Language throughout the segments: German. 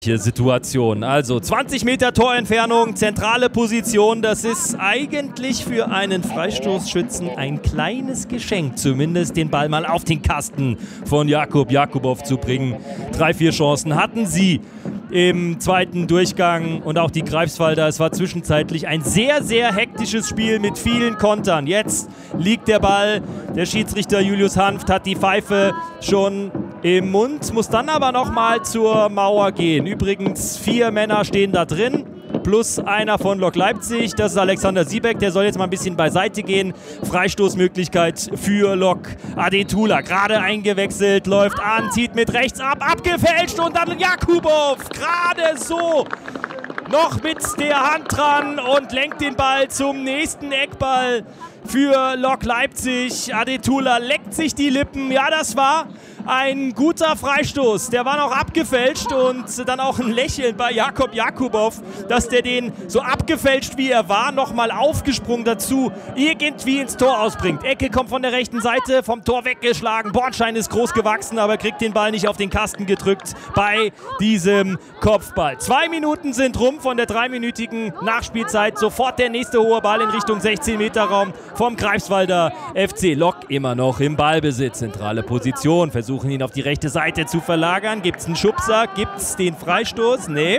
Situation. Also 20 Meter Torentfernung, zentrale Position. Das ist eigentlich für einen Freistoßschützen ein kleines Geschenk, zumindest den Ball mal auf den Kasten von Jakub Jakubow zu bringen. 3-4 Chancen hatten sie im zweiten Durchgang und auch die Greifswalder. Es war zwischenzeitlich ein sehr, sehr hektisches Spiel mit vielen Kontern. Jetzt liegt der Ball. Der Schiedsrichter Julius Hanft hat die Pfeife schon im Mund, muss dann aber nochmal zur Mauer gehen. Übrigens 4 Männer stehen da drin, plus einer von Lok Leipzig. Das ist Alexander Siebeck, der soll jetzt mal ein bisschen beiseite gehen. Freistoßmöglichkeit für Lok. Adetula gerade eingewechselt, läuft an, zieht mit rechts ab, abgefälscht und dann Jakubow gerade so noch mit der Hand dran und lenkt den Ball zum nächsten Eckball für Lok Leipzig. Adetula leckt sich die Lippen. Ja, das war ein guter Freistoß. Der war noch abgefälscht und dann auch ein Lächeln bei Jakub Jakubow, dass der den so abgefälscht wie er war, nochmal aufgesprungen dazu, irgendwie ins Tor ausbringt. Ecke kommt von der rechten Seite, vom Tor weggeschlagen. Bornstein ist groß gewachsen, aber kriegt den Ball nicht auf den Kasten gedrückt bei diesem Kopfball. 2 Minuten sind rum von der 3-minütigen Nachspielzeit. Sofort der nächste hohe Ball in Richtung 16-Meter-Raum vom Greifswalder FC. Lok immer noch im Ballbesitz. Zentrale Position. Versuchen ihn auf die rechte Seite zu verlagern. Gibt es einen Schubser? Gibt es den Freistoß? Nee.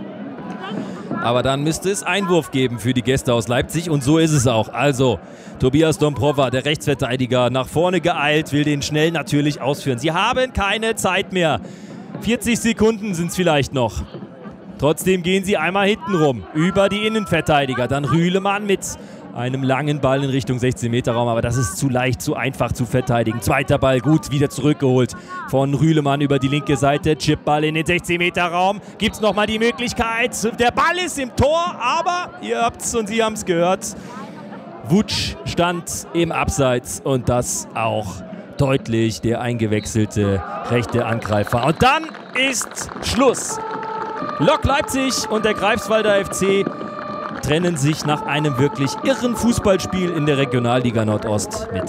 Aber dann müsste es Einwurf geben für die Gäste aus Leipzig und so ist es auch. Also Tobias Dombrova, der Rechtsverteidiger, nach vorne geeilt, will den schnell natürlich ausführen. Sie haben keine Zeit mehr. 40 Sekunden sind es vielleicht noch. Trotzdem gehen sie einmal hinten rum, über die Innenverteidiger. Dann Rühlemann mit einem langen Ball in Richtung 16-Meter-Raum, aber das ist zu leicht, zu einfach zu verteidigen. Zweiter Ball, gut, wieder zurückgeholt von Rühlemann über die linke Seite. Chipball in den 16-Meter-Raum. Gibt es nochmal die Möglichkeit. Der Ball ist im Tor, aber ihr habt's und Sie haben es gehört. Wutsch stand im Abseits und das auch deutlich, der eingewechselte rechte Angreifer. Und dann ist Schluss. Lok Leipzig und der Greifswalder FC trennen sich nach einem wirklich irren Fußballspiel in der Regionalliga Nordost mit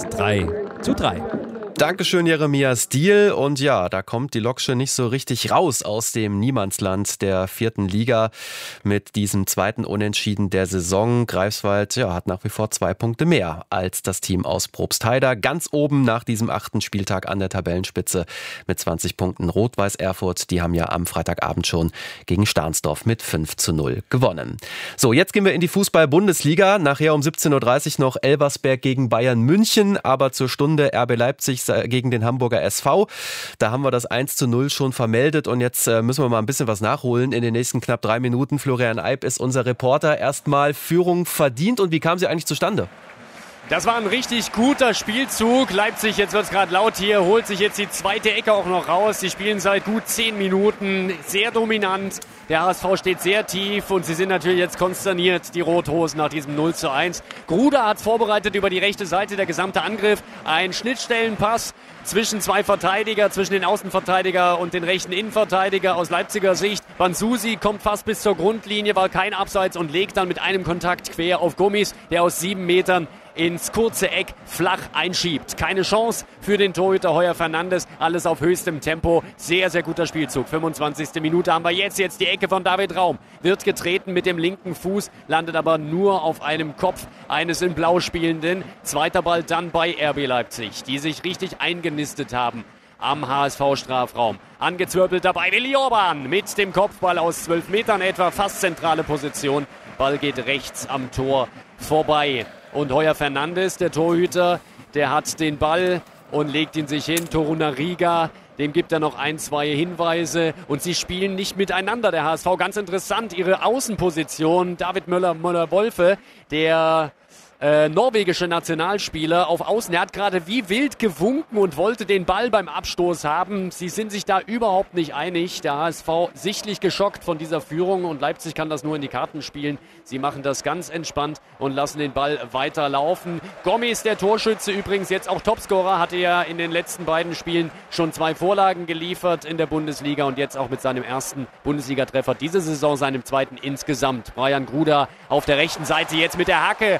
3:3. Dankeschön, Jeremia Stiel. Und ja, da kommt die Loksche nicht so richtig raus aus dem Niemandsland der 4. Liga mit diesem zweiten Unentschieden der Saison. Greifswald hat nach wie vor 2 Punkte mehr als das Team aus Probstheida. Ganz oben nach diesem 8. Spieltag an der Tabellenspitze mit 20 Punkten. Rot-Weiß Erfurt, die haben ja am Freitagabend schon gegen Stahnsdorf mit 5:0 gewonnen. So, jetzt gehen wir in die Fußball-Bundesliga. Nachher um 17:30 Uhr noch Elversberg gegen Bayern München. Aber zur Stunde RB Leipzig gegen den Hamburger SV. Da haben wir das 1:0 schon vermeldet und jetzt müssen wir mal ein bisschen was nachholen in den nächsten knapp 3 Minuten. Florian Eib ist unser Reporter. Erstmal Führung verdient und wie kam sie eigentlich zustande? Das war ein richtig guter Spielzug. Leipzig, jetzt wird es gerade laut hier, holt sich jetzt die zweite Ecke auch noch raus. Sie spielen seit gut 10 Minuten, sehr dominant. Der HSV steht sehr tief und sie sind natürlich jetzt konsterniert, die Rothosen, nach diesem 0:1. Gruder hat vorbereitet über die rechte Seite, der gesamte Angriff. Ein Schnittstellenpass zwischen 2 Verteidiger, zwischen den Außenverteidiger und den rechten Innenverteidiger aus Leipziger Sicht. Bansusi kommt fast bis zur Grundlinie, war kein Abseits und legt dann mit einem Kontakt quer auf Gommis, der aus 7 Metern ins kurze Eck flach einschiebt. Keine Chance für den Torhüter Heuer Fernandes. Alles auf höchstem Tempo. Sehr, sehr guter Spielzug. 25. Minute haben wir jetzt die Ecke von David Raum. Wird getreten mit dem linken Fuß, landet aber nur auf einem Kopf eines in Blau spielenden. Zweiter Ball dann bei RB Leipzig, die sich richtig eingenistet haben am HSV-Strafraum. Angezwirbelt dabei Willi Orban mit dem Kopfball aus 12 Metern etwa, fast zentrale Position. Ball geht rechts am Tor vorbei. Und Heuer Fernandes, der Torhüter, der hat den Ball und legt ihn sich hin. Torunariga, dem gibt er noch 1, 2 Hinweise. Und sie spielen nicht miteinander, der HSV. Ganz interessant, ihre Außenposition. David Müller-Wolfe, der norwegische Nationalspieler auf Außen. Er hat gerade wie wild gewunken und wollte den Ball beim Abstoß haben. Sie sind sich da überhaupt nicht einig. Der HSV sichtlich geschockt von dieser Führung und Leipzig kann das nur in die Karten spielen. Sie machen das ganz entspannt und lassen den Ball weiterlaufen. Gommis, der Torschütze, übrigens jetzt auch Topscorer, hatte ja in den letzten beiden Spielen schon 2 Vorlagen geliefert in der Bundesliga und jetzt auch mit seinem ersten Bundesligatreffer diese Saison, seinem zweiten insgesamt. Brian Gruder auf der rechten Seite jetzt mit der Hacke auf Henry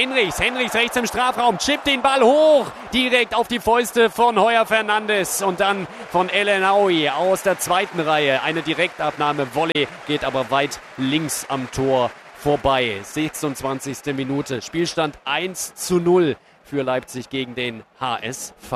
Henrichs rechts im Strafraum, chippt den Ball hoch, direkt auf die Fäuste von Heuer Fernandes und dann von El Enaoui aus der zweiten Reihe. Eine Direktabnahme, Volley, geht aber weit links am Tor vorbei. 26. Minute, Spielstand 1:0 für Leipzig gegen den HSV.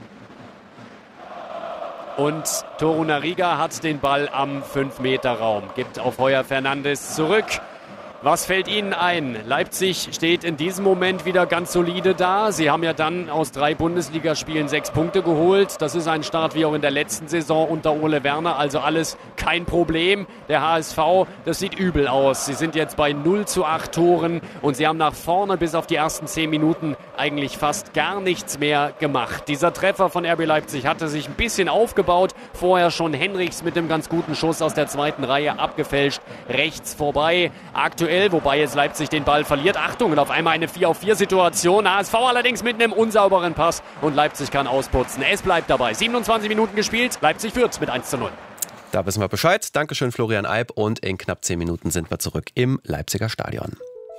Und Torunariga hat den Ball am 5-Meter-Raum, gibt auf Heuer Fernandes zurück. Was fällt Ihnen ein? Leipzig steht in diesem Moment wieder ganz solide da. Sie haben ja dann aus 3 Bundesligaspielen 6 Punkte geholt. Das ist ein Start wie auch in der letzten Saison unter Ole Werner. Also alles kein Problem. Der HSV, das sieht übel aus. Sie sind jetzt bei 0:8 Toren und sie haben nach vorne bis auf die ersten 10 Minuten eigentlich fast gar nichts mehr gemacht. Dieser Treffer von RB Leipzig hatte sich ein bisschen aufgebaut. Vorher schon Henrichs mit einem ganz guten Schuss aus der zweiten Reihe abgefälscht. Rechts vorbei. Aktuell, wobei jetzt Leipzig den Ball verliert. Achtung, und auf einmal eine 4-auf-4-Situation. HSV allerdings mit einem unsauberen Pass und Leipzig kann ausputzen. Es bleibt dabei. 27 Minuten gespielt. Leipzig führt mit 1:0. Da wissen wir Bescheid. Dankeschön, Florian Eib. Und in knapp 10 Minuten sind wir zurück im Leipziger Stadion.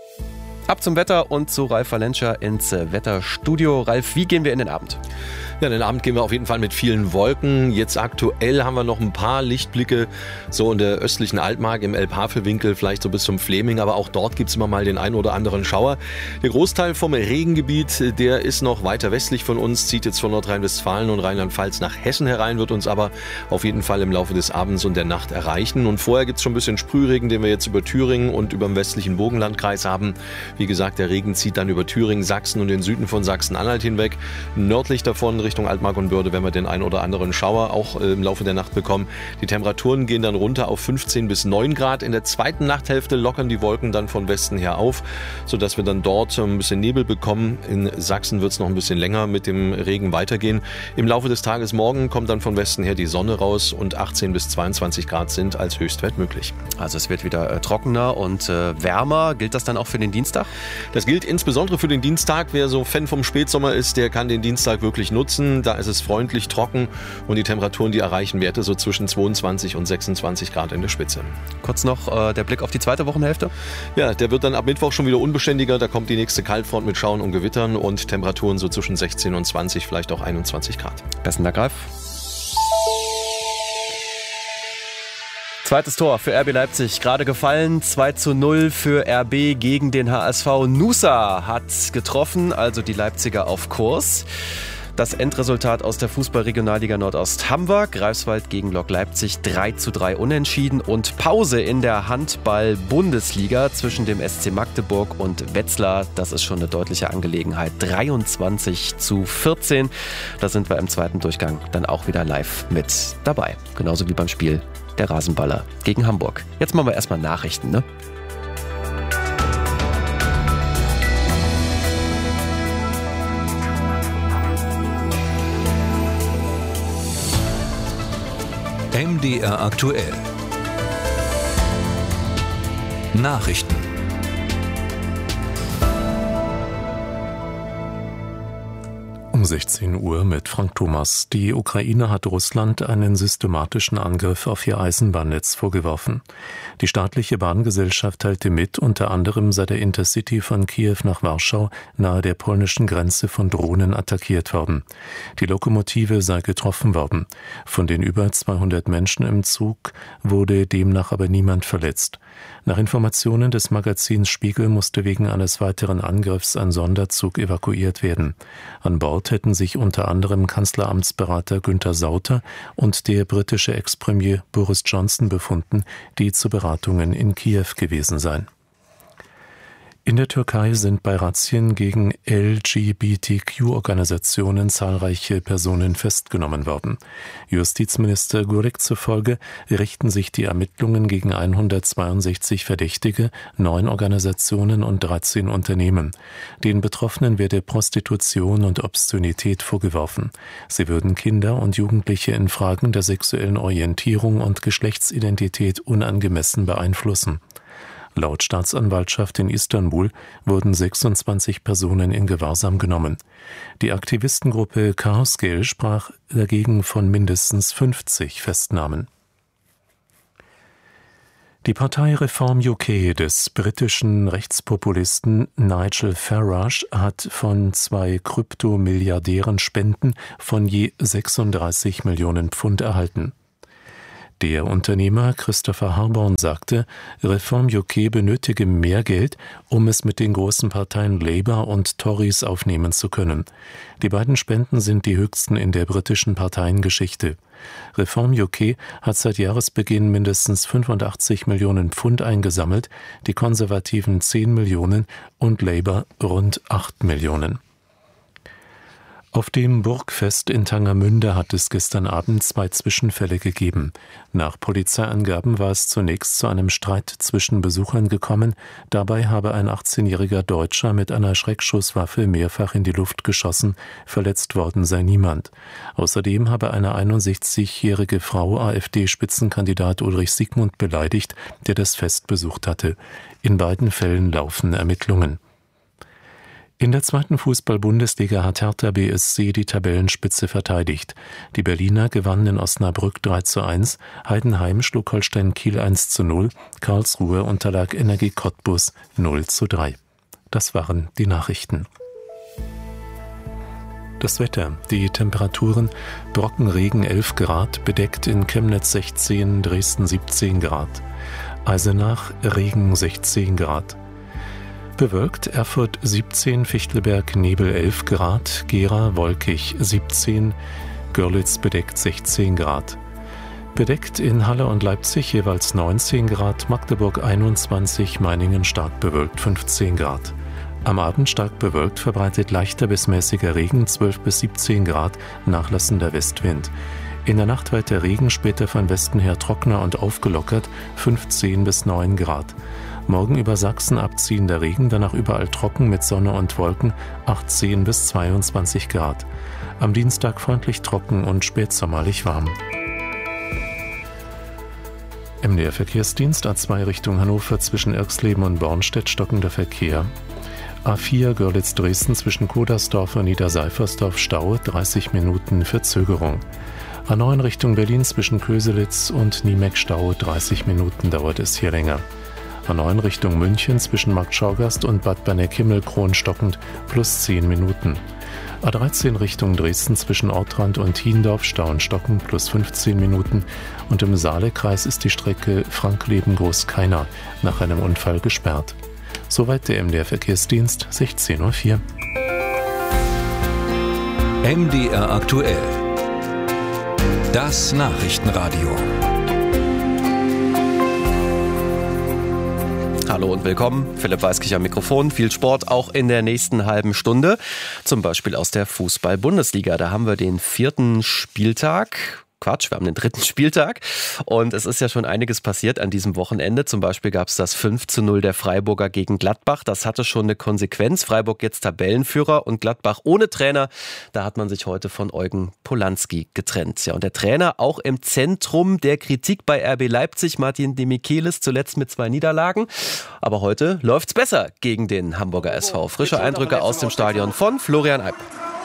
Ab zum Wetter und zu Ralf Valenscher ins Wetterstudio. Ralf, wie gehen wir in den Abend? Ja, in den Abend gehen wir auf jeden Fall mit vielen Wolken. Jetzt aktuell haben wir noch ein paar Lichtblicke so in der östlichen Altmark, im Elbhavelwinkel, vielleicht so bis zum Fleming. Aber auch dort gibt es immer mal den einen oder anderen Schauer. Der Großteil vom Regengebiet, der ist noch weiter westlich von uns, zieht jetzt von Nordrhein-Westfalen und Rheinland-Pfalz nach Hessen herein, wird uns aber auf jeden Fall im Laufe des Abends und der Nacht erreichen. Und vorher gibt es schon ein bisschen Sprühregen, den wir jetzt über Thüringen und über den westlichen Burgenlandkreis haben. Wie gesagt, der Regen zieht dann über Thüringen, Sachsen und den Süden von Sachsen-Anhalt hinweg. Nördlich davon Richtung Altmark und Börde werden wir den einen oder anderen Schauer auch im Laufe der Nacht bekommen. Die Temperaturen gehen dann runter auf 15 bis 9 Grad. In der zweiten Nachthälfte lockern die Wolken dann von Westen her auf, sodass wir dann dort ein bisschen Nebel bekommen. In Sachsen wird es noch ein bisschen länger mit dem Regen weitergehen. Im Laufe des Tages morgen kommt dann von Westen her die Sonne raus und 18 bis 22 Grad sind als Höchstwert möglich. Also es wird wieder trockener und wärmer. Gilt das dann auch für den Dienstag? Das gilt insbesondere für den Dienstag. Wer so Fan vom Spätsommer ist, der kann den Dienstag wirklich nutzen. Da ist es freundlich trocken und die Temperaturen, die erreichen Werte so zwischen 22 und 26 Grad in der Spitze. Kurz noch der Blick auf die zweite Wochenhälfte. Ja, der wird dann ab Mittwoch schon wieder unbeständiger. Da kommt die nächste Kaltfront mit Schauern und Gewittern und Temperaturen so zwischen 16 und 20, vielleicht auch 21 Grad. Besten Dank, Ralf. Zweites Tor für RB Leipzig, gerade gefallen, 2:0 für RB gegen den HSV. Nusa hat getroffen, also die Leipziger auf Kurs. Das Endresultat aus der Fußball-Regionalliga Nordost haben wir. Greifswald gegen Lok Leipzig 3:3 unentschieden und Pause in der Handball-Bundesliga zwischen dem SC Magdeburg und Wetzlar. Das ist schon eine deutliche Angelegenheit. 23:14. Da sind wir im zweiten Durchgang dann auch wieder live mit dabei. Genauso wie beim Spiel der Rasenballer gegen Hamburg. Jetzt machen wir erstmal Nachrichten, ne? MDR aktuell. Nachrichten. Um 16 Uhr mit Frank Thomas. Die Ukraine hat Russland einen systematischen Angriff auf ihr Eisenbahnnetz vorgeworfen. Die staatliche Bahngesellschaft teilte mit, unter anderem sei der Intercity von Kiew nach Warschau nahe der polnischen Grenze von Drohnen attackiert worden. Die Lokomotive sei getroffen worden. Von den über 200 Menschen im Zug wurde demnach aber niemand verletzt. Nach Informationen des Magazins Spiegel musste wegen eines weiteren Angriffs ein Sonderzug evakuiert werden. An Bord hätten sich unter anderem Kanzleramtsberater Günther Sauter und der britische Ex-Premier Boris Johnson befunden, die zu Beratungen in Kiew gewesen seien. In der Türkei sind bei Razzien gegen LGBTQ-Organisationen zahlreiche Personen festgenommen worden. Justizminister Gurik zufolge richten sich die Ermittlungen gegen 162 Verdächtige, 9 Organisationen und 13 Unternehmen. Den Betroffenen werde Prostitution und Obszönität vorgeworfen. Sie würden Kinder und Jugendliche in Fragen der sexuellen Orientierung und Geschlechtsidentität unangemessen beeinflussen. Laut Staatsanwaltschaft in Istanbul wurden 26 Personen in Gewahrsam genommen. Die Aktivistengruppe Chaosgale sprach dagegen von mindestens 50 Festnahmen. Die Partei Reform UK des britischen Rechtspopulisten Nigel Farage hat von 2 Kryptomilliardären Spenden von je 36 Millionen Pfund erhalten. Der Unternehmer Christopher Harborn sagte, Reform UK benötige mehr Geld, um es mit den großen Parteien Labour und Tories aufnehmen zu können. Die beiden Spenden sind die höchsten in der britischen Parteiengeschichte. Reform UK hat seit Jahresbeginn mindestens 85 Millionen Pfund eingesammelt, die Konservativen 10 Millionen und Labour rund 8 Millionen. Auf dem Burgfest in Tangermünde hat es gestern Abend 2 Zwischenfälle gegeben. Nach Polizeiangaben war es zunächst zu einem Streit zwischen Besuchern gekommen. Dabei habe ein 18-jähriger Deutscher mit einer Schreckschusswaffe mehrfach in die Luft geschossen. Verletzt worden sei niemand. Außerdem habe eine 61-jährige Frau AfD-Spitzenkandidat Ulrich Siegmund beleidigt, der das Fest besucht hatte. In beiden Fällen laufen Ermittlungen. In der 2. Fußball-Bundesliga hat Hertha BSC die Tabellenspitze verteidigt. Die Berliner gewannen in Osnabrück 3:1, Heidenheim schlug Holstein Kiel 1:0, Karlsruhe unterlag Energie Cottbus 0:3. Das waren die Nachrichten. Das Wetter, die Temperaturen: Brockenregen 11 Grad, bedeckt in Chemnitz 16, Dresden 17 Grad. Eisenach Regen 16 Grad. Bewölkt Erfurt 17, Fichtelberg Nebel 11 Grad, Gera wolkig 17, Görlitz bedeckt 16 Grad. Bedeckt in Halle und Leipzig jeweils 19 Grad, Magdeburg 21, Meiningen stark bewölkt 15 Grad. Am Abend stark bewölkt, verbreitet leichter bis mäßiger Regen 12 bis 17 Grad, nachlassender Westwind. In der Nacht weiter Regen, später von Westen her trockener und aufgelockert 15 bis 9 Grad. Morgen über Sachsen abziehender Regen, danach überall trocken mit Sonne und Wolken 18 bis 22 Grad. Am Dienstag freundlich trocken und spätsommerlich warm. MDR Verkehrsdienst A2 Richtung Hannover zwischen Irxleben und Bornstedt stockender Verkehr. A4 Görlitz-Dresden zwischen Kodersdorf und Niederseifersdorf Stau, 30 Minuten Verzögerung. A9 Richtung Berlin zwischen Köselitz und Niemeck Stau, 30 Minuten dauert es hier länger. A9 Richtung München zwischen Marktschaugasst und Bad Berneck-Himmelkron stockend plus 10 Minuten. A13 Richtung Dresden zwischen Ortrand und Hiendorf Stau stockend plus 15 Minuten und im Saalekreis ist die Strecke Frankleben-Großkeiner nach einem Unfall gesperrt. Soweit der MDR Verkehrsdienst, 16:04 Uhr. MDR aktuell. Das Nachrichtenradio. Hallo und willkommen. Philipp Weiskich am Mikrofon. Viel Sport auch in der nächsten halben Stunde. Zum Beispiel aus der Fußball-Bundesliga. Da haben wir den 4. Spieltag. Quatsch, wir haben den 3. Spieltag und es ist ja schon einiges passiert an diesem Wochenende. Zum Beispiel gab es das 5:0 der Freiburger gegen Gladbach. Das hatte schon eine Konsequenz. Freiburg jetzt Tabellenführer und Gladbach ohne Trainer. Da hat man sich heute von Eugen Polanski getrennt. Ja, und der Trainer auch im Zentrum der Kritik bei RB Leipzig. Martin de Michelis zuletzt mit 2 Niederlagen. Aber heute läuft's besser gegen den Hamburger SV. Frische Eindrücke aus dem Stadion von Florian Eib.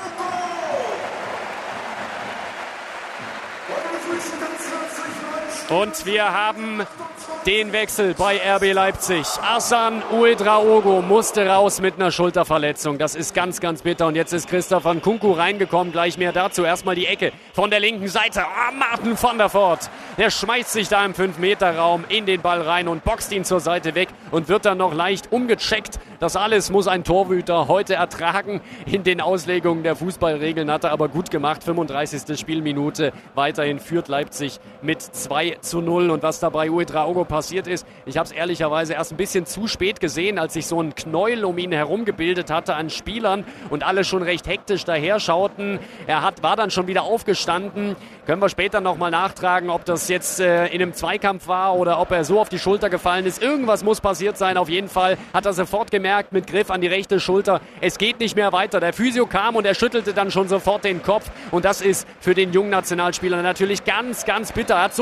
Und wir haben den Wechsel bei RB Leipzig. Hassan Ouedraogo musste raus mit einer Schulterverletzung. Das ist ganz, ganz bitter. Und jetzt ist Christoph Nkunku reingekommen. Gleich mehr dazu. Erstmal die Ecke von der linken Seite. Martin van der Voort. Der schmeißt sich da im 5-Meter-Raum in den Ball rein und boxt ihn zur Seite weg und wird dann noch leicht umgecheckt. Das alles muss ein Torhüter heute ertragen. In den Auslegungen der Fußballregeln hat er aber gut gemacht. 35. Spielminute. Weiterhin führt Leipzig mit 2:0. Und was da bei Ouedraogo passiert ist, ich habe es ehrlicherweise erst ein bisschen zu spät gesehen, als sich so ein Knäuel um ihn herum gebildet hatte an Spielern und alle schon recht hektisch daher schauten. War dann schon wieder aufgestanden. Können wir später nochmal nachtragen, ob das jetzt in einem Zweikampf war oder ob er so auf die Schulter gefallen ist. Irgendwas muss passiert sein. Auf jeden Fall hat er sofort gemerkt mit Griff an die rechte Schulter, es geht nicht mehr weiter. Der Physio kam und er schüttelte dann schon sofort den Kopf. Und das ist für den jungen Nationalspieler natürlich ganz, ganz bitter. Er hat so viele Verletzungen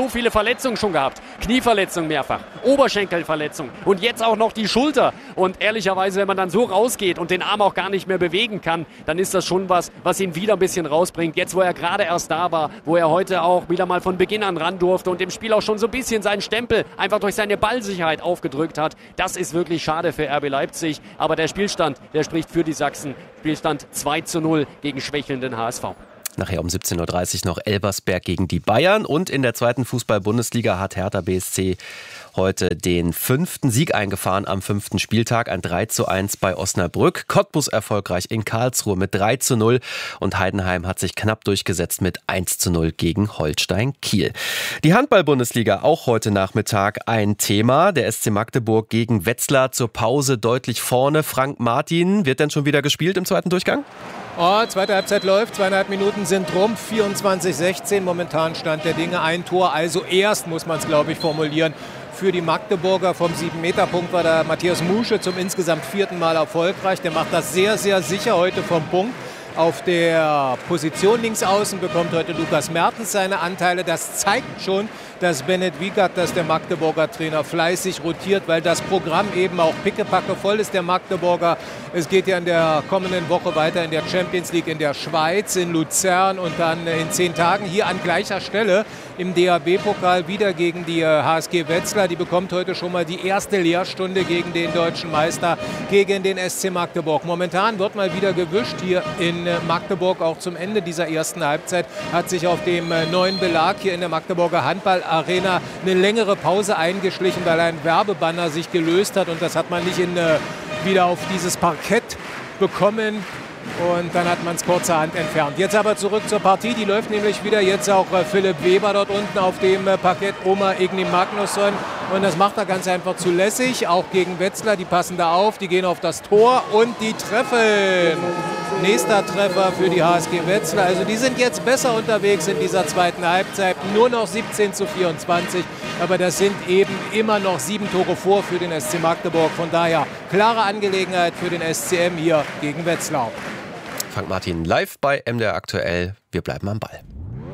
Verletzungen schon gehabt. Knieverletzung mehrfach, Oberschenkelverletzung und jetzt auch noch die Schulter. Und ehrlicherweise, wenn man dann so rausgeht und den Arm auch gar nicht mehr bewegen kann, dann ist das schon was ihn wieder ein bisschen rausbringt. Jetzt, wo er gerade erst da war, wo er heute auch wieder mal von Beginn an ran durfte und im Spiel auch schon so ein bisschen seinen Stempel einfach durch seine Ballsicherheit aufgedrückt hat. Das ist wirklich schade für RB Leipzig. Aber der Spielstand, der spricht für die Sachsen. Spielstand 2:0 gegen schwächelnden HSV. Nachher um 17.30 Uhr noch Elversberg gegen die Bayern. Und in der zweiten Fußball-Bundesliga hat Hertha BSC heute den 5. Sieg eingefahren am 5. Spieltag. Ein 3:1 bei Osnabrück. Cottbus erfolgreich in Karlsruhe mit 3:0. Und Heidenheim hat sich knapp durchgesetzt mit 1:0 gegen Holstein Kiel. Die Handball-Bundesliga auch heute Nachmittag ein Thema. Der SC Magdeburg gegen Wetzlar zur Pause deutlich vorne. Frank Martin, wird denn schon wieder gespielt im zweiten Durchgang? Zweite Halbzeit läuft, 2,5 Minuten sind rum, 24:16 momentan Stand der Dinge, ein Tor, also erst muss man es, glaube ich, formulieren. Für die Magdeburger vom 7-Meter-Punkt war der Matthias Musche zum insgesamt 4. Mal erfolgreich. Der macht das sehr, sehr sicher heute vom Punkt. Auf der Position links außen bekommt heute Lukas Mertens seine Anteile. Das zeigt schon, dass Bennett Wiegert, dass der Magdeburger Trainer fleißig rotiert, weil das Programm eben auch pickepacke voll ist, der Magdeburger. Es geht ja in der kommenden Woche weiter in der Champions League in der Schweiz, in Luzern und dann in 10 Tagen hier an gleicher Stelle im DHB-Pokal wieder gegen die HSG Wetzlar. Die bekommt heute schon mal die erste Lehrstunde gegen den deutschen Meister, gegen den SC Magdeburg. Momentan wird mal wieder gewischt hier in Magdeburg. Auch zum Ende dieser ersten Halbzeit hat sich auf dem neuen Belag hier in der Magdeburger Handballarena eine längere Pause eingeschlichen, weil ein Werbebanner sich gelöst hat und das hat man nicht wieder auf dieses Parkett bekommen. Und dann hat man es kurzerhand entfernt. Jetzt aber zurück zur Partie. Die läuft nämlich wieder. Jetzt auch Philipp Weber dort unten auf dem Parkett. Oma Igni Magnusson. Und das macht er ganz einfach zulässig. Auch gegen Wetzlar. Die passen da auf. Die gehen auf das Tor und die treffen. Nächster Treffer für die HSG Wetzlar. Also die sind jetzt besser unterwegs in dieser zweiten Halbzeit. Nur noch 17:24. Aber das sind eben immer noch 7 Tore vor für den SC Magdeburg. Von daher klare Angelegenheit für den SCM hier gegen Wetzlar. Frank Martin live bei MDR aktuell. Wir bleiben am Ball.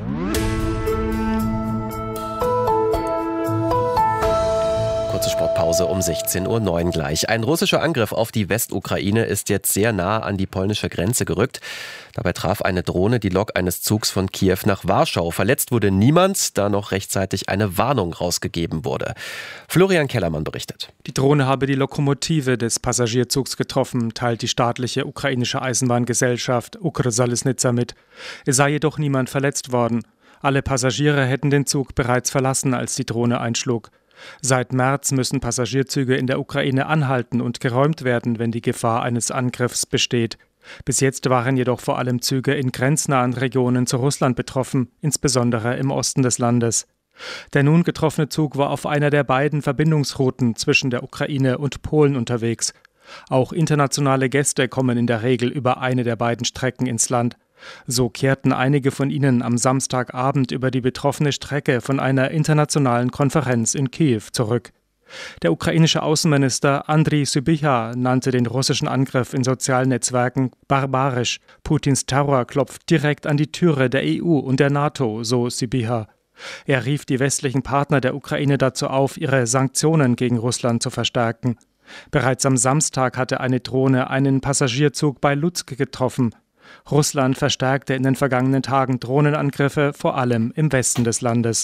Kurze Sportpause um 16:09 Uhr gleich. Ein russischer Angriff auf die Westukraine ist jetzt sehr nah an die polnische Grenze gerückt. Dabei traf eine Drohne die Lok eines Zugs von Kiew nach Warschau. Verletzt wurde niemand, da noch rechtzeitig eine Warnung rausgegeben wurde. Florian Kellermann berichtet. Die Drohne habe die Lokomotive des Passagierzugs getroffen, teilt die staatliche ukrainische Eisenbahngesellschaft Ukrzaliznytsia mit. Es sei jedoch niemand verletzt worden. Alle Passagiere hätten den Zug bereits verlassen, als die Drohne einschlug. Seit März müssen Passagierzüge in der Ukraine anhalten und geräumt werden, wenn die Gefahr eines Angriffs besteht. Bis jetzt waren jedoch vor allem Züge in grenznahen Regionen zu Russland betroffen, insbesondere im Osten des Landes. Der nun getroffene Zug war auf einer der beiden Verbindungsrouten zwischen der Ukraine und Polen unterwegs. Auch internationale Gäste kommen in der Regel über eine der beiden Strecken ins Land. So kehrten einige von ihnen am Samstagabend über die betroffene Strecke von einer internationalen Konferenz in Kiew zurück. Der ukrainische Außenminister Andriy Sybiha nannte den russischen Angriff in sozialen Netzwerken barbarisch. Putins Terror klopft direkt an die Türe der EU und der NATO, so Sybiha. Er rief die westlichen Partner der Ukraine dazu auf, ihre Sanktionen gegen Russland zu verstärken. Bereits am Samstag hatte eine Drohne einen Passagierzug bei Lutsk getroffen. Russland verstärkte in den vergangenen Tagen Drohnenangriffe, vor allem im Westen des Landes.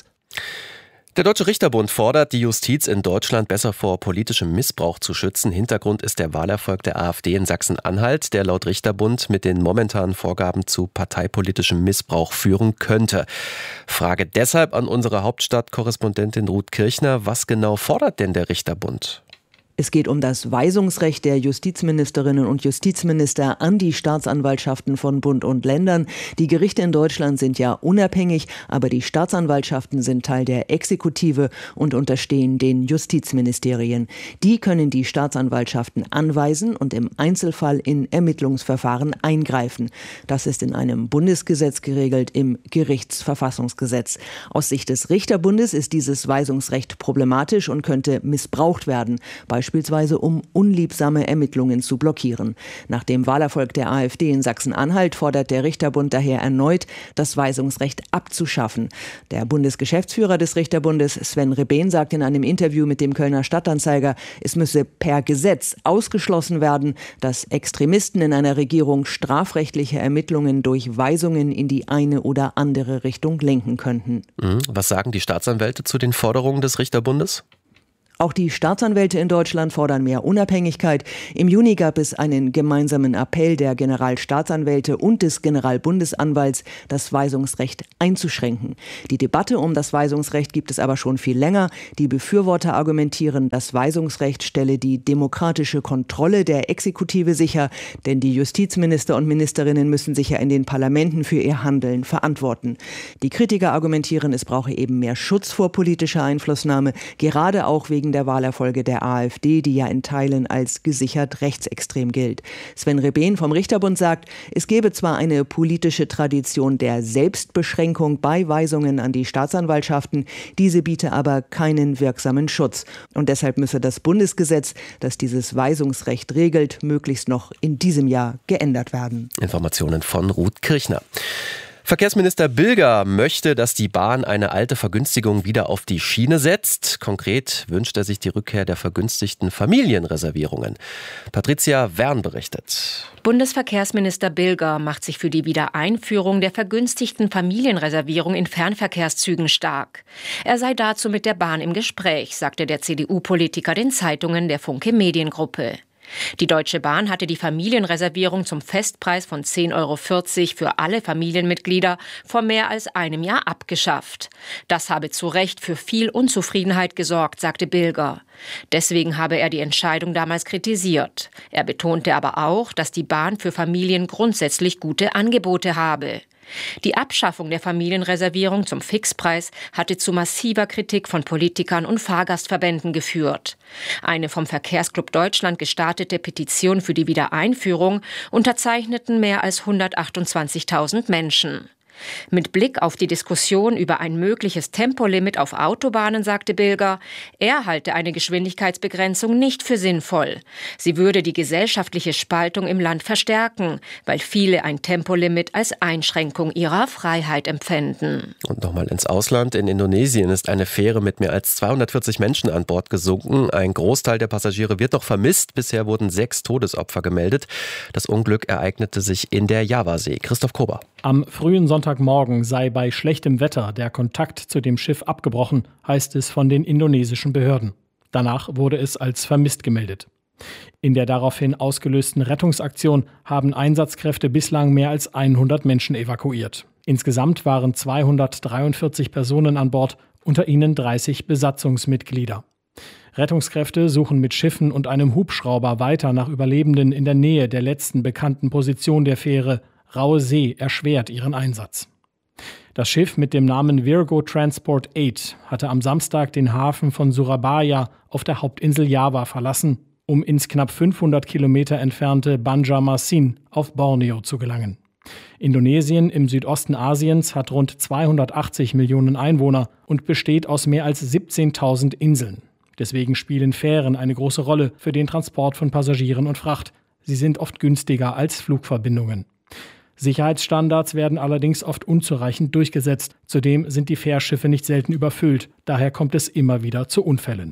Der Deutsche Richterbund fordert, die Justiz in Deutschland besser vor politischem Missbrauch zu schützen. Hintergrund ist der Wahlerfolg der AfD in Sachsen-Anhalt, der laut Richterbund mit den momentanen Vorgaben zu parteipolitischem Missbrauch führen könnte. Frage deshalb an unsere Hauptstadtkorrespondentin Ruth Kirchner: Was genau fordert denn der Richterbund? Es geht um das Weisungsrecht der Justizministerinnen und Justizminister an die Staatsanwaltschaften von Bund und Ländern. Die Gerichte in Deutschland sind ja unabhängig, aber die Staatsanwaltschaften sind Teil der Exekutive und unterstehen den Justizministerien. Die können die Staatsanwaltschaften anweisen und im Einzelfall in Ermittlungsverfahren eingreifen. Das ist in einem Bundesgesetz geregelt, im Gerichtsverfassungsgesetz. Aus Sicht des Richterbundes ist dieses Weisungsrecht problematisch und könnte missbraucht werden. Beispielsweise beispielsweise um unliebsame Ermittlungen zu blockieren. Nach dem Wahlerfolg der AfD in Sachsen-Anhalt fordert der Richterbund daher erneut, das Weisungsrecht abzuschaffen. Der Bundesgeschäftsführer des Richterbundes, Sven Rebehn, sagt in einem Interview mit dem Kölner Stadtanzeiger, es müsse per Gesetz ausgeschlossen werden, dass Extremisten in einer Regierung strafrechtliche Ermittlungen durch Weisungen in die eine oder andere Richtung lenken könnten. Was sagen die Staatsanwälte zu den Forderungen des Richterbundes? Auch die Staatsanwälte in Deutschland fordern mehr Unabhängigkeit. Im Juni gab es einen gemeinsamen Appell der Generalstaatsanwälte und des Generalbundesanwalts, das Weisungsrecht einzuschränken. Die Debatte um das Weisungsrecht gibt es aber schon viel länger. Die Befürworter argumentieren, das Weisungsrecht stelle die demokratische Kontrolle der Exekutive sicher, denn die Justizminister und Ministerinnen müssen sich ja in den Parlamenten für ihr Handeln verantworten. Die Kritiker argumentieren, es brauche eben mehr Schutz vor politischer Einflussnahme, gerade auch wegen der Wahlerfolge der AfD, die ja in Teilen als gesichert rechtsextrem gilt. Sven Rebehn vom Richterbund sagt, es gebe zwar eine politische Tradition der Selbstbeschränkung bei Weisungen an die Staatsanwaltschaften, diese biete aber keinen wirksamen Schutz. Und deshalb müsse das Bundesgesetz, das dieses Weisungsrecht regelt, möglichst noch in diesem Jahr geändert werden. Informationen von Ruth Kirchner. Verkehrsminister Bilger möchte, dass die Bahn eine alte Vergünstigung wieder auf die Schiene setzt. Konkret wünscht er sich die Rückkehr der vergünstigten Familienreservierungen. Patricia Wern berichtet. Bundesverkehrsminister Bilger macht sich für die Wiedereinführung der vergünstigten Familienreservierung in Fernverkehrszügen stark. Er sei dazu mit der Bahn im Gespräch, sagte der CDU-Politiker den Zeitungen der Funke Mediengruppe. Die Deutsche Bahn hatte die Familienreservierung zum Festpreis von 10,40 € für alle Familienmitglieder vor mehr als einem Jahr abgeschafft. Das habe zu Recht für viel Unzufriedenheit gesorgt, sagte Bilger. Deswegen habe er die Entscheidung damals kritisiert. Er betonte aber auch, dass die Bahn für Familien grundsätzlich gute Angebote habe. Die Abschaffung der Familienreservierung zum Fixpreis hatte zu massiver Kritik von Politikern und Fahrgastverbänden geführt. Eine vom Verkehrsclub Deutschland gestartete Petition für die Wiedereinführung unterzeichneten mehr als 128.000 Menschen. Mit Blick auf die Diskussion über ein mögliches Tempolimit auf Autobahnen sagte Bilger, er halte eine Geschwindigkeitsbegrenzung nicht für sinnvoll. Sie würde die gesellschaftliche Spaltung im Land verstärken, weil viele ein Tempolimit als Einschränkung ihrer Freiheit empfänden. Und nochmal ins Ausland. In Indonesien ist eine Fähre mit mehr als 240 Menschen an Bord gesunken. Ein Großteil der Passagiere wird noch vermisst. Bisher wurden 6 Todesopfer gemeldet. Das Unglück ereignete sich in der Javasee. Christoph Kober. Am frühen Sonntagmorgen sei bei schlechtem Wetter der Kontakt zu dem Schiff abgebrochen, heißt es von den indonesischen Behörden. Danach wurde es als vermisst gemeldet. In der daraufhin ausgelösten Rettungsaktion haben Einsatzkräfte bislang mehr als 100 Menschen evakuiert. Insgesamt waren 243 Personen an Bord, unter ihnen 30 Besatzungsmitglieder. Rettungskräfte suchen mit Schiffen und einem Hubschrauber weiter nach Überlebenden in der Nähe der letzten bekannten Position der Fähre. Raue See erschwert ihren Einsatz. Das Schiff mit dem Namen Virgo Transport 8 hatte am Samstag den Hafen von Surabaya auf der Hauptinsel Java verlassen, um ins knapp 500 Kilometer entfernte Banjarmasin auf Borneo zu gelangen. Indonesien im Südosten Asiens hat rund 280 Millionen Einwohner und besteht aus mehr als 17.000 Inseln. Deswegen spielen Fähren eine große Rolle für den Transport von Passagieren und Fracht. Sie sind oft günstiger als Flugverbindungen. Sicherheitsstandards werden allerdings oft unzureichend durchgesetzt. Zudem sind die Fährschiffe nicht selten überfüllt. Daher kommt es immer wieder zu Unfällen.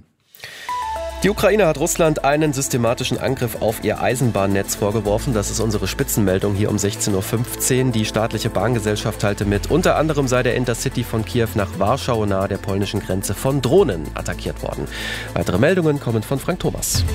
Die Ukraine hat Russland einen systematischen Angriff auf ihr Eisenbahnnetz vorgeworfen. Das ist unsere Spitzenmeldung hier um 16:15 Uhr. Die staatliche Bahngesellschaft teilte mit, unter anderem sei der Intercity von Kiew nach Warschau nahe der polnischen Grenze von Drohnen attackiert worden. Weitere Meldungen kommen von Frank Thomas.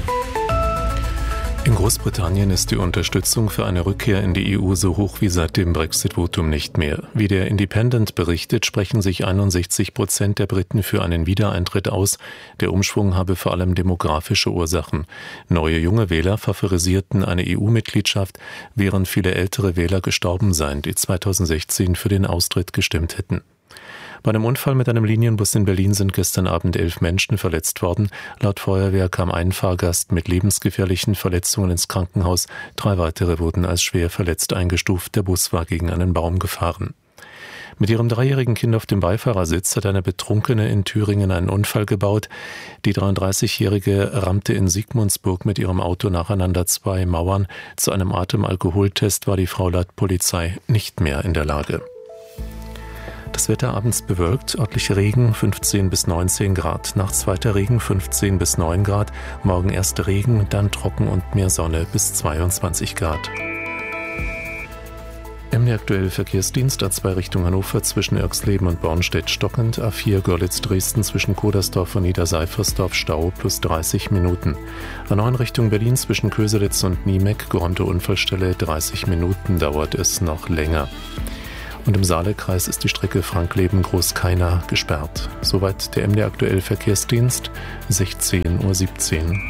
In Großbritannien ist die Unterstützung für eine Rückkehr in die EU so hoch wie seit dem Brexit-Votum nicht mehr. Wie der Independent berichtet, sprechen sich 61% der Briten für einen Wiedereintritt aus. Der Umschwung habe vor allem demografische Ursachen. Neue junge Wähler favorisierten eine EU-Mitgliedschaft, während viele ältere Wähler gestorben seien, die 2016 für den Austritt gestimmt hätten. Bei einem Unfall mit einem Linienbus in Berlin sind gestern Abend 11 Menschen verletzt worden. Laut Feuerwehr kam ein Fahrgast mit lebensgefährlichen Verletzungen ins Krankenhaus. 3 weitere wurden als schwer verletzt eingestuft. Der Bus war gegen einen Baum gefahren. Mit ihrem 3-jährigen Kind auf dem Beifahrersitz hat eine Betrunkene in Thüringen einen Unfall gebaut. Die 33-Jährige rammte in Sigmundsburg mit ihrem Auto nacheinander 2 Mauern. Zu einem Atemalkoholtest war die Frau laut Polizei nicht mehr in der Lage. Das Wetter abends bewölkt, örtlich Regen, 15 bis 19 Grad. Nachts weiter Regen, 15 bis 9 Grad. Morgen erst Regen, dann trocken und mehr Sonne bis 22 Grad. MD aktuell Verkehrsdienst A2 Richtung Hannover zwischen Irxleben und Bornstedt stockend, A4 Görlitz-Dresden zwischen Kodersdorf und Niederseifersdorf Stau plus 30 Minuten. A9 Richtung Berlin zwischen Köselitz und Niemeck, geräumte Unfallstelle, 30 Minuten dauert es noch länger. Und im Saalekreis ist die Strecke Frankleben-Großkeiner gesperrt. Soweit der MD aktuell Verkehrsdienst, 16:17 Uhr.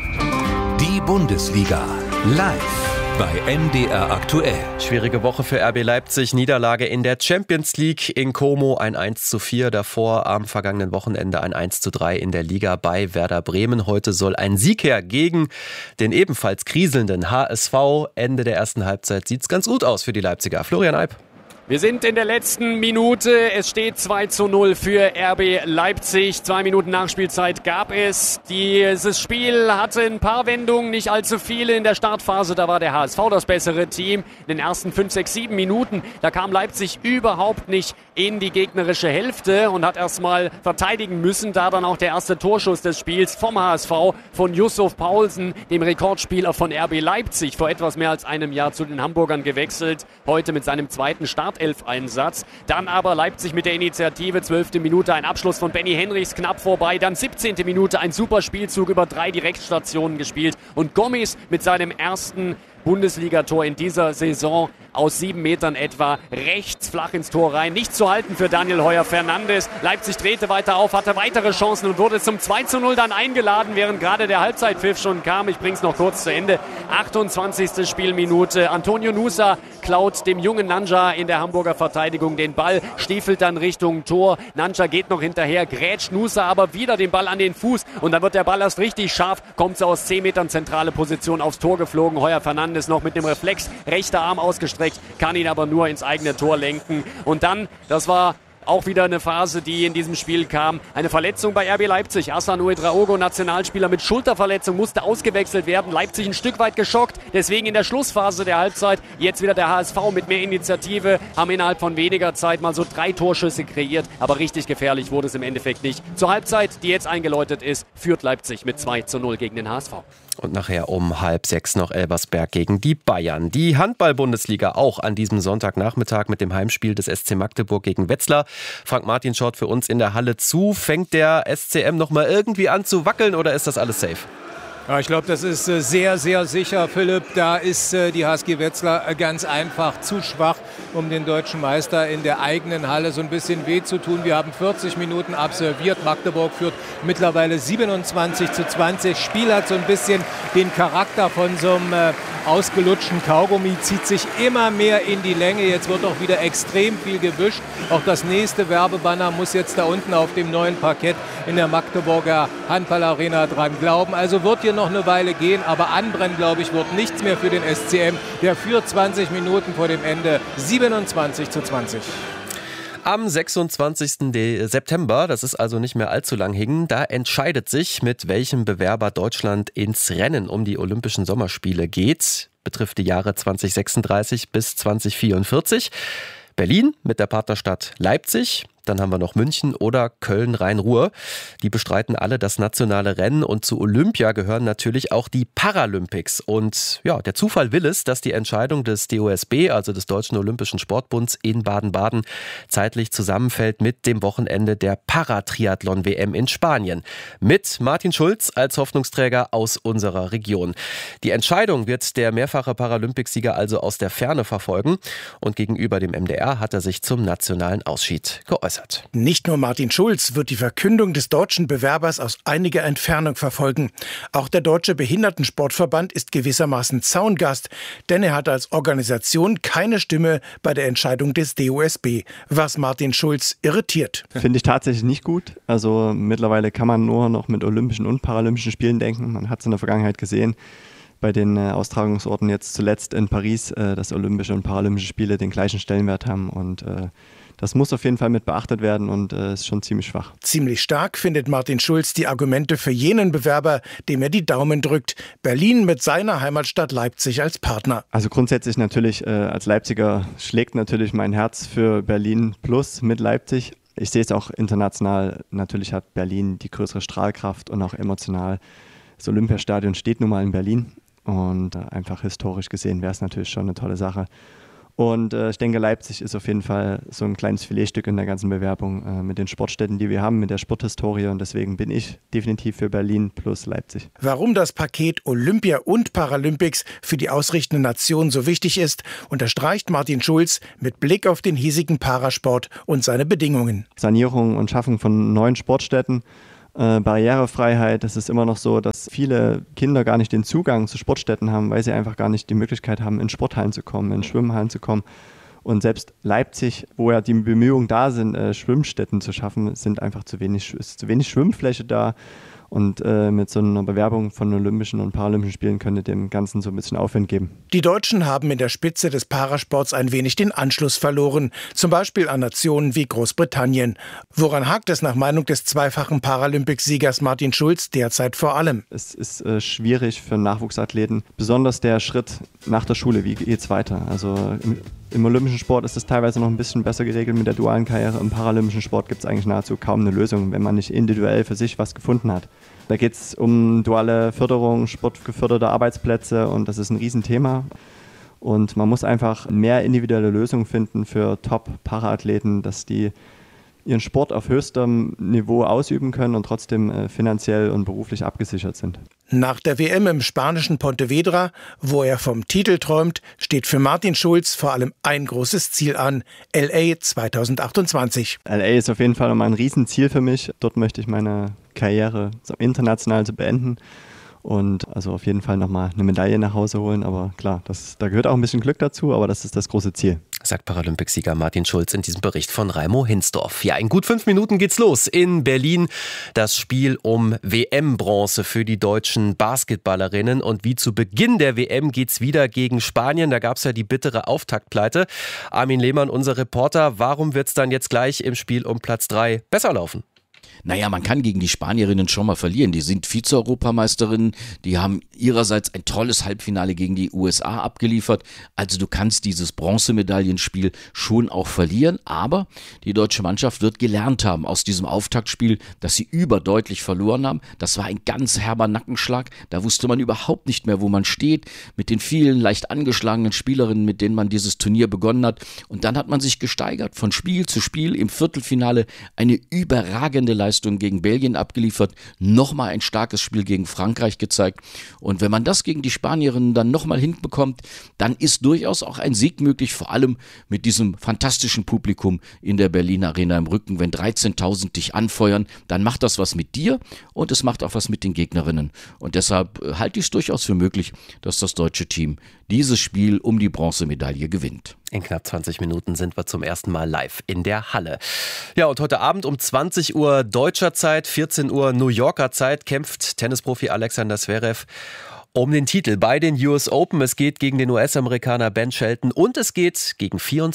Die Bundesliga live bei MDR aktuell. Schwierige Woche für RB Leipzig, Niederlage in der Champions League in Como, ein 1:4, davor am vergangenen Wochenende ein 1:3 in der Liga bei Werder Bremen. Heute soll ein Sieg her gegen den ebenfalls kriselnden HSV. Ende der ersten Halbzeit sieht es ganz gut aus für die Leipziger. Florian Eib. Wir sind in der letzten Minute. Es steht 2:0 für RB Leipzig. 2 Minuten Nachspielzeit gab es. Dieses Spiel hatte ein paar Wendungen, nicht allzu viele. In der Startphase, da war der HSV das bessere Team. In den ersten 5, 6, 7 Minuten, da kam Leipzig überhaupt nicht in die gegnerische Hälfte und hat erstmal verteidigen müssen. Da dann auch der erste Torschuss des Spiels vom HSV von Yusuf Paulsen, dem Rekordspieler von RB Leipzig, vor etwas mehr als einem Jahr zu den Hamburgern gewechselt. Heute mit seinem zweiten Startelf-Einsatz. Dann aber Leipzig mit der Initiative, 12. Minute ein Abschluss von Benny Henrichs knapp vorbei. Dann 17. Minute ein super Spielzug über 3 Direktstationen gespielt. Und Gomis mit seinem ersten Bundesligator in dieser Saison aus 7 Metern etwa rechts flach ins Tor rein. Nicht zu halten für Daniel Heuer-Fernandes. Leipzig drehte weiter auf, hatte weitere Chancen und wurde zum 2:0 dann eingeladen, während gerade der Halbzeitpfiff schon kam. Ich bring's noch kurz zu Ende. 28. Spielminute. Antonio Nusa klaut dem jungen Nanja in der Hamburger Verteidigung den Ball, stiefelt dann Richtung Tor. Nanja geht noch hinterher, grätscht Nusa aber wieder den Ball an den Fuß und dann wird der Ball erst richtig scharf, kommt so aus 10 Metern zentrale Position aufs Tor geflogen. Heuer-Fernandes noch mit dem Reflex, rechter Arm ausgestreckt, kann ihn aber nur ins eigene Tor lenken. Und dann, das war auch wieder eine Phase, die in diesem Spiel kam. Eine Verletzung bei RB Leipzig. Hassan Ouedraogo, Nationalspieler mit Schulterverletzung, musste ausgewechselt werden. Leipzig ein Stück weit geschockt. Deswegen in der Schlussphase der Halbzeit jetzt wieder der HSV mit mehr Initiative. Haben innerhalb von weniger Zeit mal so 3 Torschüsse kreiert. Aber richtig gefährlich wurde es im Endeffekt nicht. Zur Halbzeit, die jetzt eingeläutet ist, führt Leipzig mit 2:0 gegen den HSV. Und nachher um 5:30 noch Elversberg gegen die Bayern. Die Handball-Bundesliga auch an diesem Sonntagnachmittag mit dem Heimspiel des SC Magdeburg gegen Wetzlar. Frank Martin schaut für uns in der Halle zu. Fängt der SCM noch mal irgendwie an zu wackeln oder ist das alles safe? Ja, ich glaube, das ist sehr, sehr sicher, Philipp. Da ist die HSG Wetzlar ganz einfach zu schwach, um den deutschen Meister in der eigenen Halle so ein bisschen weh zu tun. Wir haben 40 Minuten absolviert. Magdeburg führt mittlerweile 27:20. Spiel hat so ein bisschen den Charakter von so einem ausgelutschten Kaugummi, zieht sich immer mehr in die Länge. Jetzt wird auch wieder extrem viel gewischt. Auch das nächste Werbebanner muss jetzt da unten auf dem neuen Parkett in der Magdeburger Handballarena dran glauben. Also wird hier noch eine Weile gehen, aber anbrennen, glaube ich, wird nichts mehr für den SCM. Der führt 20 Minuten vor dem Ende 27:20. Am 26. September, das ist also nicht mehr allzu lang hin, da entscheidet sich, mit welchem Bewerber Deutschland ins Rennen um die Olympischen Sommerspiele geht. Betrifft die Jahre 2036 bis 2044. Berlin mit der Partnerstadt Leipzig. Dann haben wir noch München oder Köln-Rhein-Ruhr. Die bestreiten alle das nationale Rennen und zu Olympia gehören natürlich auch die Paralympics. Und ja, der Zufall will es, dass die Entscheidung des DOSB, also des Deutschen Olympischen Sportbunds in Baden-Baden, zeitlich zusammenfällt mit dem Wochenende der Paratriathlon-WM in Spanien. Mit Martin Schulz als Hoffnungsträger aus unserer Region. Die Entscheidung wird der mehrfache Paralympicsieger also aus der Ferne verfolgen. Und gegenüber dem MDR hat er sich zum nationalen Ausschied geäußert. Nicht nur Martin Schulz wird die Verkündung des deutschen Bewerbers aus einiger Entfernung verfolgen. Auch der Deutsche Behindertensportverband ist gewissermaßen Zaungast, denn er hat als Organisation keine Stimme bei der Entscheidung des DOSB, was Martin Schulz irritiert. Finde ich tatsächlich nicht gut. Also mittlerweile kann man nur noch mit Olympischen und Paralympischen Spielen denken. Man hat es in der Vergangenheit gesehen. Bei den Austragungsorten jetzt zuletzt in Paris, dass Olympische und Paralympische Spiele den gleichen Stellenwert haben und Das muss auf jeden Fall mit beachtet werden und ist schon ziemlich schwach. Ziemlich stark findet Martin Schulz die Argumente für jenen Bewerber, dem er die Daumen drückt. Berlin mit seiner Heimatstadt Leipzig als Partner. Also grundsätzlich natürlich, als Leipziger schlägt natürlich mein Herz für Berlin plus mit Leipzig. Ich sehe es auch international. Natürlich hat Berlin die größere Strahlkraft und auch emotional. Das Olympiastadion steht nun mal in Berlin und einfach historisch gesehen wäre es natürlich schon eine tolle Sache. Und ich denke, Leipzig ist auf jeden Fall so ein kleines Filetstück in der ganzen Bewerbung mit den Sportstätten, die wir haben, mit der Sporthistorie. Und deswegen bin ich definitiv für Berlin plus Leipzig. Warum das Paket Olympia und Paralympics für die ausrichtende Nation so wichtig ist, unterstreicht Martin Schulz mit Blick auf den hiesigen Parasport und seine Bedingungen. Sanierung und Schaffung von neuen Sportstätten. Barrierefreiheit. Es ist immer noch so, dass viele Kinder gar nicht den Zugang zu Sportstätten haben, weil sie einfach gar nicht die Möglichkeit haben, in Sporthallen zu kommen, in Schwimmhallen zu kommen. Und selbst Leipzig, wo ja die Bemühungen da sind, Schwimmstätten zu schaffen, ist zu wenig Schwimmfläche da. Und mit so einer Bewerbung von Olympischen und Paralympischen Spielen könnte dem Ganzen so ein bisschen Aufwind geben. Die Deutschen haben in der Spitze des Parasports ein wenig den Anschluss verloren. Zum Beispiel an Nationen wie Großbritannien. Woran hakt es nach Meinung des zweifachen Paralympics-Siegers Martin Schulz derzeit vor allem? Es ist schwierig für Nachwuchsathleten. Besonders der Schritt nach der Schule, wie geht es weiter? Also im olympischen Sport ist es teilweise noch ein bisschen besser geregelt mit der dualen Karriere. Im paralympischen Sport gibt es eigentlich nahezu kaum eine Lösung, wenn man nicht individuell für sich was gefunden hat. Da geht es um duale Förderung, sportgeförderte Arbeitsplätze und das ist ein Riesenthema. Und man muss einfach mehr individuelle Lösungen finden für Top-Para-Athleten, dass die ihren Sport auf höchstem Niveau ausüben können und trotzdem finanziell und beruflich abgesichert sind. Nach der WM im spanischen Pontevedra, wo er vom Titel träumt, steht für Martin Schulz vor allem ein großes Ziel an: LA 2028. LA ist auf jeden Fall nochmal ein Riesenziel für mich. Dort möchte ich meine Karriere international zu beenden und also auf jeden Fall nochmal eine Medaille nach Hause holen. Aber klar, da gehört auch ein bisschen Glück dazu, aber das ist das große Ziel. Sagt Paralympicsieger Martin Schulz in diesem Bericht von Raimo Hinsdorf. Ja, in gut 5 Minuten geht's los in Berlin. Das Spiel um WM-Bronze für die deutschen Basketballerinnen. Und wie zu Beginn der WM geht's wieder gegen Spanien. Da gab's ja die bittere Auftaktpleite. Armin Lehmann, unser Reporter. Warum wird's dann jetzt gleich im Spiel um Platz 3 besser laufen? Naja, man kann gegen die Spanierinnen schon mal verlieren. Die sind Vize-Europameisterinnen, die haben ihrerseits ein tolles Halbfinale gegen die USA abgeliefert. Also du kannst dieses Bronzemedaillenspiel schon auch verlieren, aber die deutsche Mannschaft wird gelernt haben aus diesem Auftaktspiel, dass sie überdeutlich verloren haben. Das war ein ganz herber Nackenschlag. Da wusste man überhaupt nicht mehr, wo man steht, mit den vielen leicht angeschlagenen Spielerinnen, mit denen man dieses Turnier begonnen hat. Und dann hat man sich gesteigert, von Spiel zu Spiel, im Viertelfinale eine überragende Leistung gegen Belgien abgeliefert, nochmal ein starkes Spiel gegen Frankreich gezeigt. Und wenn man das gegen die Spanierinnen dann nochmal hinbekommt, dann ist durchaus auch ein Sieg möglich, vor allem mit diesem fantastischen Publikum in der Berliner Arena im Rücken. Wenn 13.000 dich anfeuern, dann macht das was mit dir und es macht auch was mit den Gegnerinnen. Und deshalb halte ich es durchaus für möglich, dass das deutsche Team dieses Spiel um die Bronzemedaille gewinnt. In knapp 20 Minuten sind wir zum ersten Mal live in der Halle. Ja, und heute Abend um 20 Uhr deutscher Zeit, 14 Uhr New Yorker Zeit kämpft Tennisprofi Alexander Zverev um den Titel bei den US Open. Es geht gegen den US-Amerikaner Ben Shelton und es geht gegen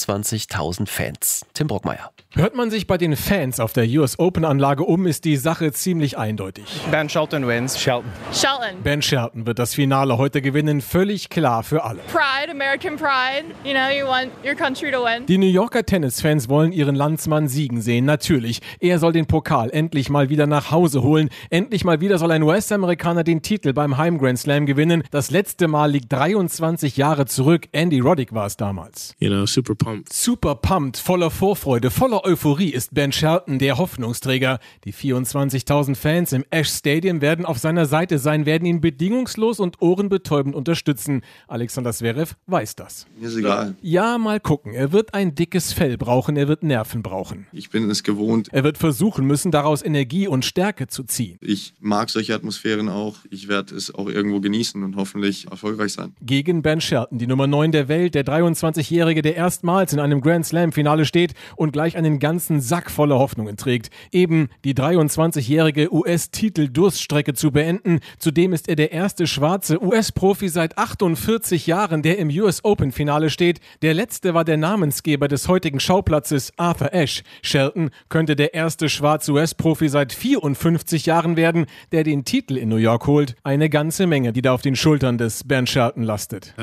24.000 Fans. Tim Brockmeier. Hört man sich bei den Fans auf der US Open-Anlage um, ist die Sache ziemlich eindeutig. Ben Shelton wins. Shelton. Ben Shelton wird das Finale heute gewinnen, völlig klar für alle. Pride, American pride. You know, you want your country to win. Die New Yorker Tennisfans wollen ihren Landsmann siegen sehen, natürlich. Er soll den Pokal endlich mal wieder nach Hause holen. Endlich mal wieder soll ein US-Amerikaner den Titel beim Heim Grand Slam gewinnen. Das letzte Mal liegt 23 Jahre zurück. Andy Roddick war es damals. You know, super pumped. Super pumped, voller Vorfreude, voller Euphorie ist Ben Shelton der Hoffnungsträger. Die 24.000 Fans im Ash Stadium werden auf seiner Seite sein, werden ihn bedingungslos und ohrenbetäubend unterstützen. Alexander Zverev weiß das. Mir ist egal. Ja, mal gucken. Er wird ein dickes Fell brauchen, er wird Nerven brauchen. Ich bin es gewohnt. Er wird versuchen müssen, daraus Energie und Stärke zu ziehen. Ich mag solche Atmosphären auch. Ich werde es auch irgendwo genießen und hoffentlich erfolgreich sein. Gegen Ben Shelton, die Nummer 9 der Welt, der 23-Jährige, der erstmals in einem Grand Slam-Finale steht und gleich einen einen ganzen Sack voller Hoffnungen trägt. Eben die 23-jährige US-Titel-Durststrecke zu beenden. Zudem ist er der erste schwarze US-Profi seit 48 Jahren, der im US-Open-Finale steht. Der letzte war der Namensgeber des heutigen Schauplatzes, Arthur Ashe. Shelton könnte der erste schwarze US-Profi seit 54 Jahren werden, der den Titel in New York holt. Eine ganze Menge, die da auf den Schultern des Bernd Shelton lastet.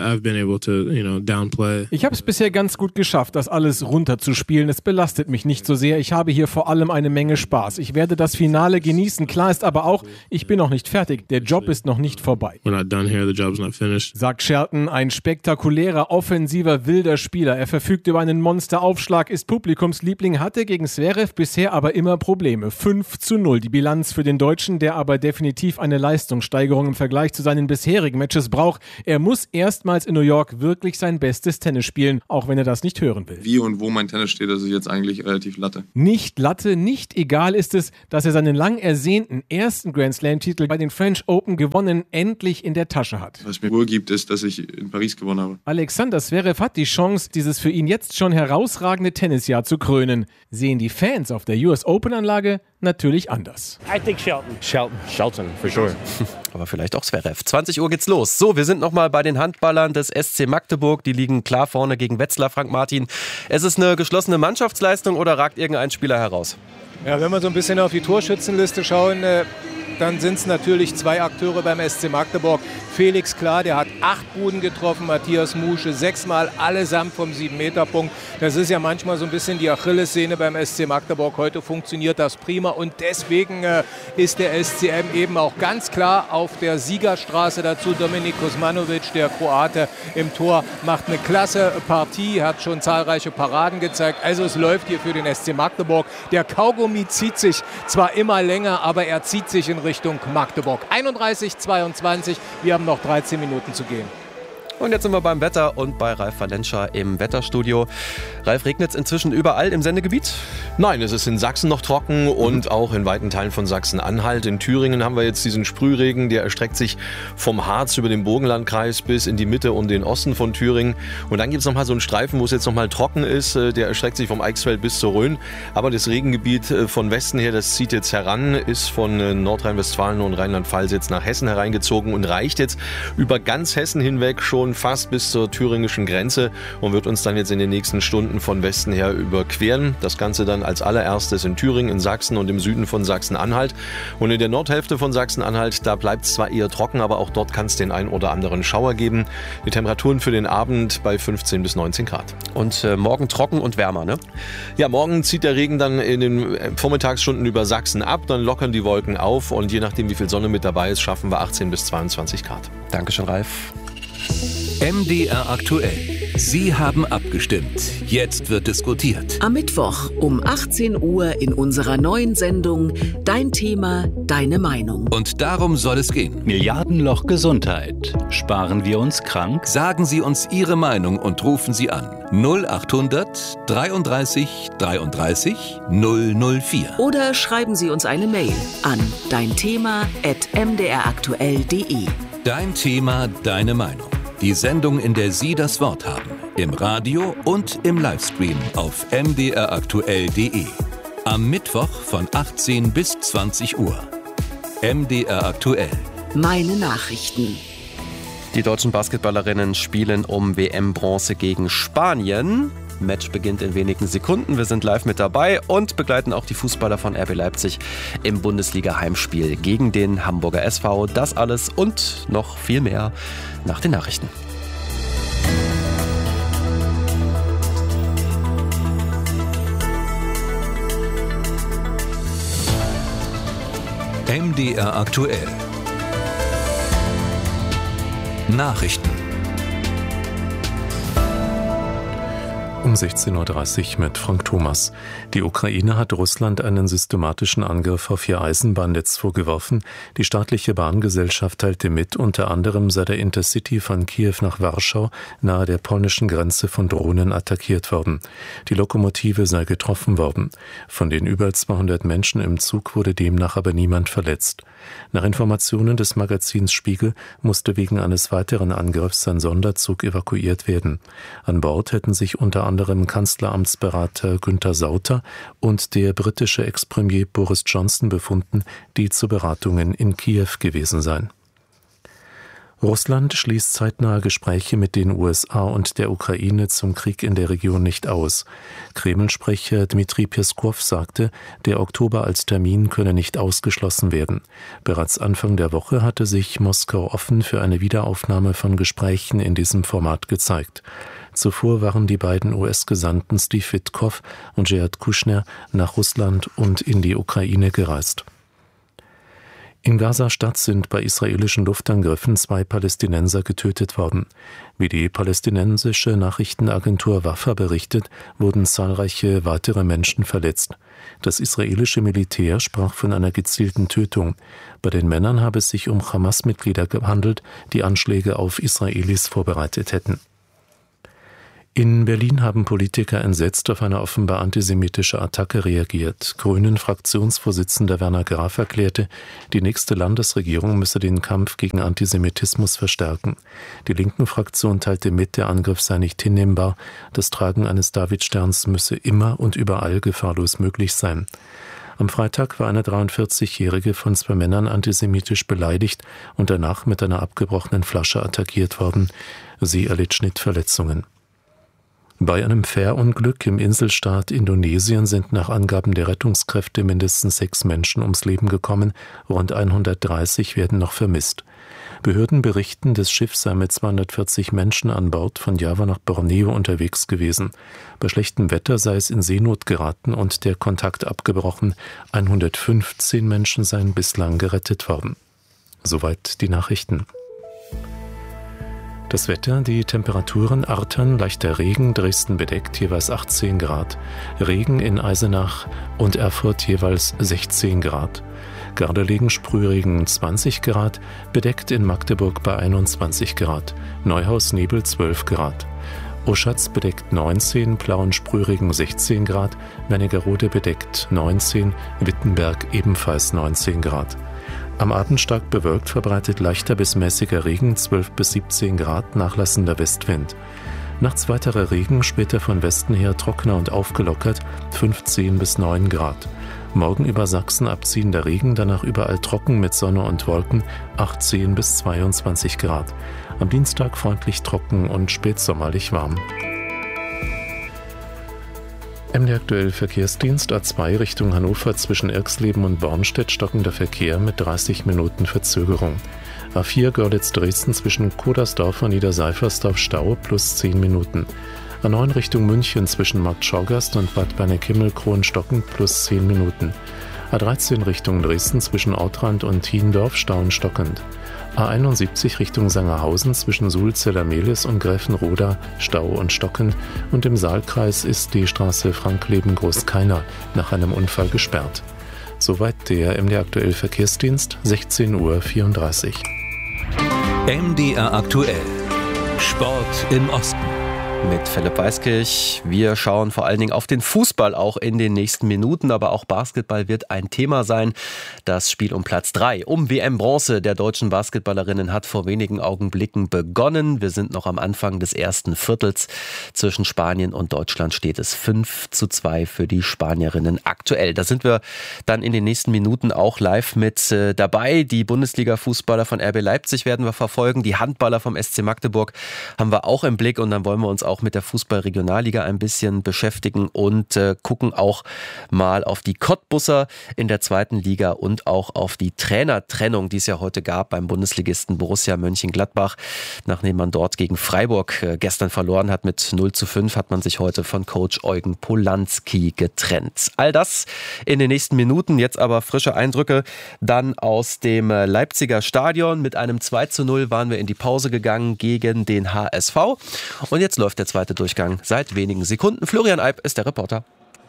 Ich habe es bisher ganz gut geschafft, das alles runterzuspielen. Es belastet mich nicht so sehr. Ich habe hier vor allem eine Menge Spaß. Ich werde das Finale genießen. Klar ist aber auch, ich bin noch nicht fertig. Der Job ist noch nicht vorbei. Sagt Shelton, ein spektakulärer, offensiver, wilder Spieler. Er verfügt über einen Monsteraufschlag, ist Publikumsliebling, hatte gegen Zverev bisher aber immer Probleme. 5:0 die Bilanz für den Deutschen, der aber definitiv eine Leistungssteigerung im Vergleich zu seinen bisherigen Matches braucht. Er muss erstmals in New York wirklich sein bestes Tennis spielen, auch wenn er das nicht hören will. Wie und wo mein Tennis steht, das ist jetzt eigentlich relativ Latte. Nicht Latte, nicht egal ist es, dass er seinen lang ersehnten ersten Grand-Slam-Titel bei den French Open gewonnen endlich in der Tasche hat. Was mir Ruhe gibt, ist, dass ich in Paris gewonnen habe. Alexander Zverev hat die Chance, dieses für ihn jetzt schon herausragende Tennisjahr zu krönen. Sehen die Fans auf der US Open-Anlage natürlich anders. I think Shelton. Shelton, for sure. Aber vielleicht auch Zverev. 20 Uhr geht's los. So, wir sind nochmal bei den Handballern des SC Magdeburg. Die liegen klar vorne gegen Wetzlar, Frank Martin. Es ist eine geschlossene Mannschaftsleistung oder ragt irgendein Spieler heraus? Ja, wenn wir so ein bisschen auf die Torschützenliste schauen, dann sind es natürlich 2 Akteure beim SC Magdeburg. Felix Klar, der hat 8 Buden getroffen, Matthias Musche 6-mal, allesamt vom 7-Meter-Punkt. Das ist ja manchmal so ein bisschen die Achillessehne beim SC Magdeburg. Heute funktioniert das prima und deswegen ist der SCM eben auch ganz klar auf der Siegerstraße dazu. Dominik Kuzmanovic, der Kroate im Tor, macht eine klasse Partie, hat schon zahlreiche Paraden gezeigt. Also es läuft hier für den SC Magdeburg. Der Kaugummi zieht sich zwar immer länger, aber er zieht sich in Richtung Magdeburg. 31:22, wir haben noch 13 Minuten zu gehen. Und jetzt sind wir beim Wetter und bei Ralf Valenscher im Wetterstudio. Ralf, regnet es inzwischen überall im Sendegebiet? Nein, es ist in Sachsen noch trocken und auch in weiten Teilen von Sachsen-Anhalt. In Thüringen haben wir jetzt diesen Sprühregen, der erstreckt sich vom Harz über den Burgenlandkreis bis in die Mitte und den Osten von Thüringen. Und dann gibt es nochmal so einen Streifen, wo es jetzt nochmal trocken ist. Der erstreckt sich vom Eichsfeld bis zur Rhön. Aber das Regengebiet von Westen her, das zieht jetzt heran, ist von Nordrhein-Westfalen und Rheinland-Pfalz jetzt nach Hessen hereingezogen und reicht jetzt über ganz Hessen hinweg schon fast bis zur thüringischen Grenze und wird uns dann jetzt in den nächsten Stunden von Westen her überqueren. Das Ganze dann als allererstes in Thüringen, in Sachsen und im Süden von Sachsen-Anhalt. Und in der Nordhälfte von Sachsen-Anhalt, da bleibt es zwar eher trocken, aber auch dort kann es den ein oder anderen Schauer geben. Die Temperaturen für den Abend bei 15 bis 19 Grad. Und morgen trocken und wärmer, ne? Ja, morgen zieht der Regen dann in den Vormittagsstunden über Sachsen ab, dann lockern die Wolken auf und je nachdem, wie viel Sonne mit dabei ist, schaffen wir 18 bis 22 Grad. Dankeschön, Ralf. MDR aktuell. Sie haben abgestimmt. Jetzt wird diskutiert. Am Mittwoch um 18 Uhr in unserer neuen Sendung Dein Thema, deine Meinung. Und darum soll es gehen. Milliardenloch Gesundheit. Sparen wir uns krank? Sagen Sie uns Ihre Meinung und rufen Sie an. 0800 33 33 004. Oder schreiben Sie uns eine Mail an deinthema@mdraktuell.de. Dein Thema, deine Meinung. Die Sendung, in der Sie das Wort haben. Im Radio und im Livestream auf mdraktuell.de. Am Mittwoch von 18 bis 20 Uhr. MDR aktuell. Meine Nachrichten. Die deutschen Basketballerinnen spielen um WM-Bronze gegen Spanien. Match beginnt in wenigen Sekunden. Wir sind live mit dabei und begleiten auch die Fußballer von RB Leipzig im Bundesliga-Heimspiel gegen den Hamburger SV. Das alles und noch viel mehr nach den Nachrichten. MDR aktuell. Nachrichten. Um 16.30 Uhr mit Frank Thomas. Die Ukraine hat Russland einen systematischen Angriff auf ihr Eisenbahnnetz vorgeworfen. Die staatliche Bahngesellschaft teilte mit, unter anderem sei der Intercity von Kiew nach Warschau nahe der polnischen Grenze von Drohnen attackiert worden. Die Lokomotive sei getroffen worden. Von den über 200 Menschen im Zug wurde demnach aber niemand verletzt. Nach Informationen des Magazins Spiegel musste wegen eines weiteren Angriffs ein Sonderzug evakuiert werden. An Bord hätten sich unter anderem Kanzleramtsberater Günther Sauter und der britische Ex-Premier Boris Johnson befunden, die zu Beratungen in Kiew gewesen seien. Russland schließt zeitnahe Gespräche mit den USA und der Ukraine zum Krieg in der Region nicht aus. Kreml-Sprecher Dmitri Peskow sagte, der Oktober als Termin könne nicht ausgeschlossen werden. Bereits Anfang der Woche hatte sich Moskau offen für eine Wiederaufnahme von Gesprächen in diesem Format gezeigt. Zuvor waren die beiden US-Gesandten Steve Witkoff und Jared Kushner nach Russland und in die Ukraine gereist. In Gaza-Stadt sind bei israelischen Luftangriffen 2 Palästinenser getötet worden. Wie die palästinensische Nachrichtenagentur Wafa berichtet, wurden zahlreiche weitere Menschen verletzt. Das israelische Militär sprach von einer gezielten Tötung. Bei den Männern habe es sich um Hamas-Mitglieder gehandelt, die Anschläge auf Israelis vorbereitet hätten. In Berlin haben Politiker entsetzt auf eine offenbar antisemitische Attacke reagiert. Grünen-Fraktionsvorsitzender Werner Graf erklärte, die nächste Landesregierung müsse den Kampf gegen Antisemitismus verstärken. Die Linken-Fraktion teilte mit, der Angriff sei nicht hinnehmbar. Das Tragen eines Davidsterns müsse immer und überall gefahrlos möglich sein. Am Freitag war eine 43-Jährige von 2 Männern antisemitisch beleidigt und danach mit einer abgebrochenen Flasche attackiert worden. Sie erlitt Schnittverletzungen. Bei einem Fährunglück im Inselstaat Indonesien sind nach Angaben der Rettungskräfte mindestens 6 Menschen ums Leben gekommen, rund 130 werden noch vermisst. Behörden berichten, das Schiff sei mit 240 Menschen an Bord von Java nach Borneo unterwegs gewesen. Bei schlechtem Wetter sei es in Seenot geraten und der Kontakt abgebrochen. 115 Menschen seien bislang gerettet worden. Soweit die Nachrichten. Das Wetter, die Temperaturen: Artern, leichter Regen, Dresden bedeckt, jeweils 18 Grad. Regen in Eisenach und Erfurt jeweils 16 Grad. Gardelegen, Sprühregen 20 Grad, bedeckt in Magdeburg bei 21 Grad. Neuhaus, Nebel 12 Grad. Oschatz bedeckt 19, Plauen, Sprühregen 16 Grad, Wernigerode bedeckt 19, Wittenberg ebenfalls 19 Grad. Am Abend stark bewölkt, verbreitet leichter bis mäßiger Regen, 12 bis 17 Grad, nachlassender Westwind. Nachts weiterer Regen, später von Westen her trockener und aufgelockert, 15 bis 9 Grad. Morgen über Sachsen abziehender Regen, danach überall trocken mit Sonne und Wolken, 18 bis 22 Grad. Am Dienstag freundlich trocken und spätsommerlich warm. MD aktuell Verkehrsdienst: A2 Richtung Hannover zwischen Irxleben und Bornstedt stockender Verkehr mit 30 Minuten Verzögerung. A4 Görlitz-Dresden zwischen Kodersdorf und Niederseifersdorf Stau plus 10 Minuten. A9 Richtung München zwischen Markt Schorgast und Bad Berneck-Himmelkron stockend plus 10 Minuten. A13 Richtung Dresden zwischen Ortrand und Hiendorf Stau stockend. A71 Richtung Sangerhausen zwischen Sulzeller-Mehlis und Gräfenroda Stau und stockend, und im Saalkreis ist die Straße Frankleben-Großkeiner nach einem Unfall gesperrt. Soweit der MDR aktuell Verkehrsdienst, 16:34 Uhr. MDR aktuell. Sport im Osten. Mit Philipp Weiskirch. Wir schauen vor allen Dingen auf den Fußball auch in den nächsten Minuten, aber auch Basketball wird ein Thema sein. Das Spiel um Platz 3, um WM-Bronze der deutschen Basketballerinnen, hat vor wenigen Augenblicken begonnen. Wir sind noch am Anfang des ersten Viertels. Zwischen Spanien und Deutschland steht es 5:2 für die Spanierinnen aktuell. Da sind wir dann in den nächsten Minuten auch live mit dabei. Die Bundesliga-Fußballer von RB Leipzig werden wir verfolgen. Die Handballer vom SC Magdeburg haben wir auch im Blick, und dann wollen wir uns auch mit der Fußball-Regionalliga ein bisschen beschäftigen und gucken auch mal auf die Cottbusser in der 2. Liga und auch auf die Trainertrennung, die es ja heute gab beim Bundesligisten Borussia Mönchengladbach. Nachdem man dort gegen Freiburg gestern verloren hat mit 0:5, hat man sich heute von Coach Eugen Polanski getrennt. All das in den nächsten Minuten. Jetzt aber frische Eindrücke dann aus dem Leipziger Stadion. Mit einem 2:0 waren wir in die Pause gegangen gegen den HSV. Und jetzt läuft der zweite Durchgang seit wenigen Sekunden. Florian Eib ist der Reporter.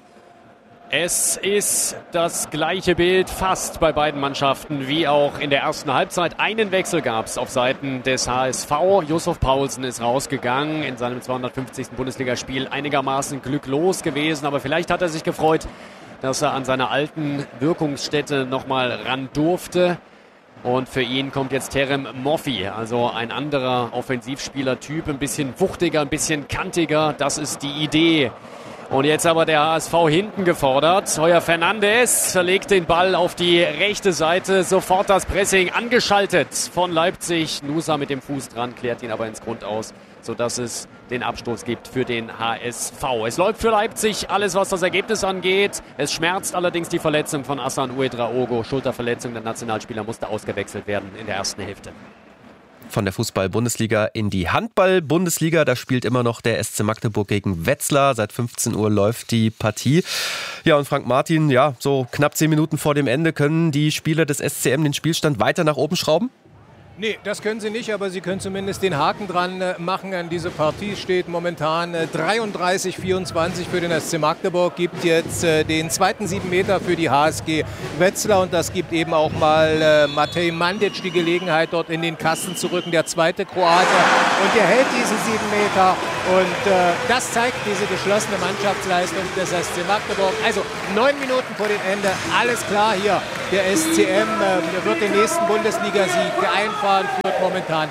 Es ist das gleiche Bild fast bei beiden Mannschaften wie auch in der ersten Halbzeit. Einen Wechsel gab es auf Seiten des HSV. Yusuf Paulsen ist rausgegangen in seinem 250. Bundesligaspiel, einigermaßen glücklos gewesen. Aber vielleicht hat er sich gefreut, dass er an seiner alten Wirkungsstätte nochmal ran durfte. Und für ihn kommt jetzt Terem Moffi, also ein anderer Offensivspielertyp, ein bisschen wuchtiger, ein bisschen kantiger. Das ist die Idee. Und jetzt aber der HSV hinten gefordert. Heuer Fernandes verlegt den Ball auf die rechte Seite. Sofort das Pressing angeschaltet von Leipzig. Nusa mit dem Fuß dran, klärt ihn aber ins Grund aus, sodass es den Abstoß gibt für den HSV. Es läuft für Leipzig alles, was das Ergebnis angeht. Es schmerzt allerdings die Verletzung von Hassan Ouedraogo. Schulterverletzung, der Nationalspieler musste ausgewechselt werden in der ersten Hälfte. Von der Fußball-Bundesliga in die Handball-Bundesliga. Da spielt immer noch der SC Magdeburg gegen Wetzlar. Seit 15 Uhr läuft die Partie. Ja, und Frank Martin, ja, so knapp 10 Minuten vor dem Ende können die Spieler des SCM den Spielstand weiter nach oben schrauben? Nee, das können sie nicht, aber sie können zumindest den Haken dran machen an diese Partie. Steht momentan 33-24 für den SC Magdeburg, gibt jetzt den zweiten 7 Meter für die HSG Wetzlar und das gibt eben auch mal Matej Mandic die Gelegenheit, dort in den Kasten zu rücken, der zweite Kroate. Und der hält diesen 7 Meter und das zeigt diese geschlossene Mannschaftsleistung des SC Magdeburg. Also 9 Minuten vor dem Ende, alles klar hier. Der SCM wird den nächsten Bundesligasieg einfahren, führt momentan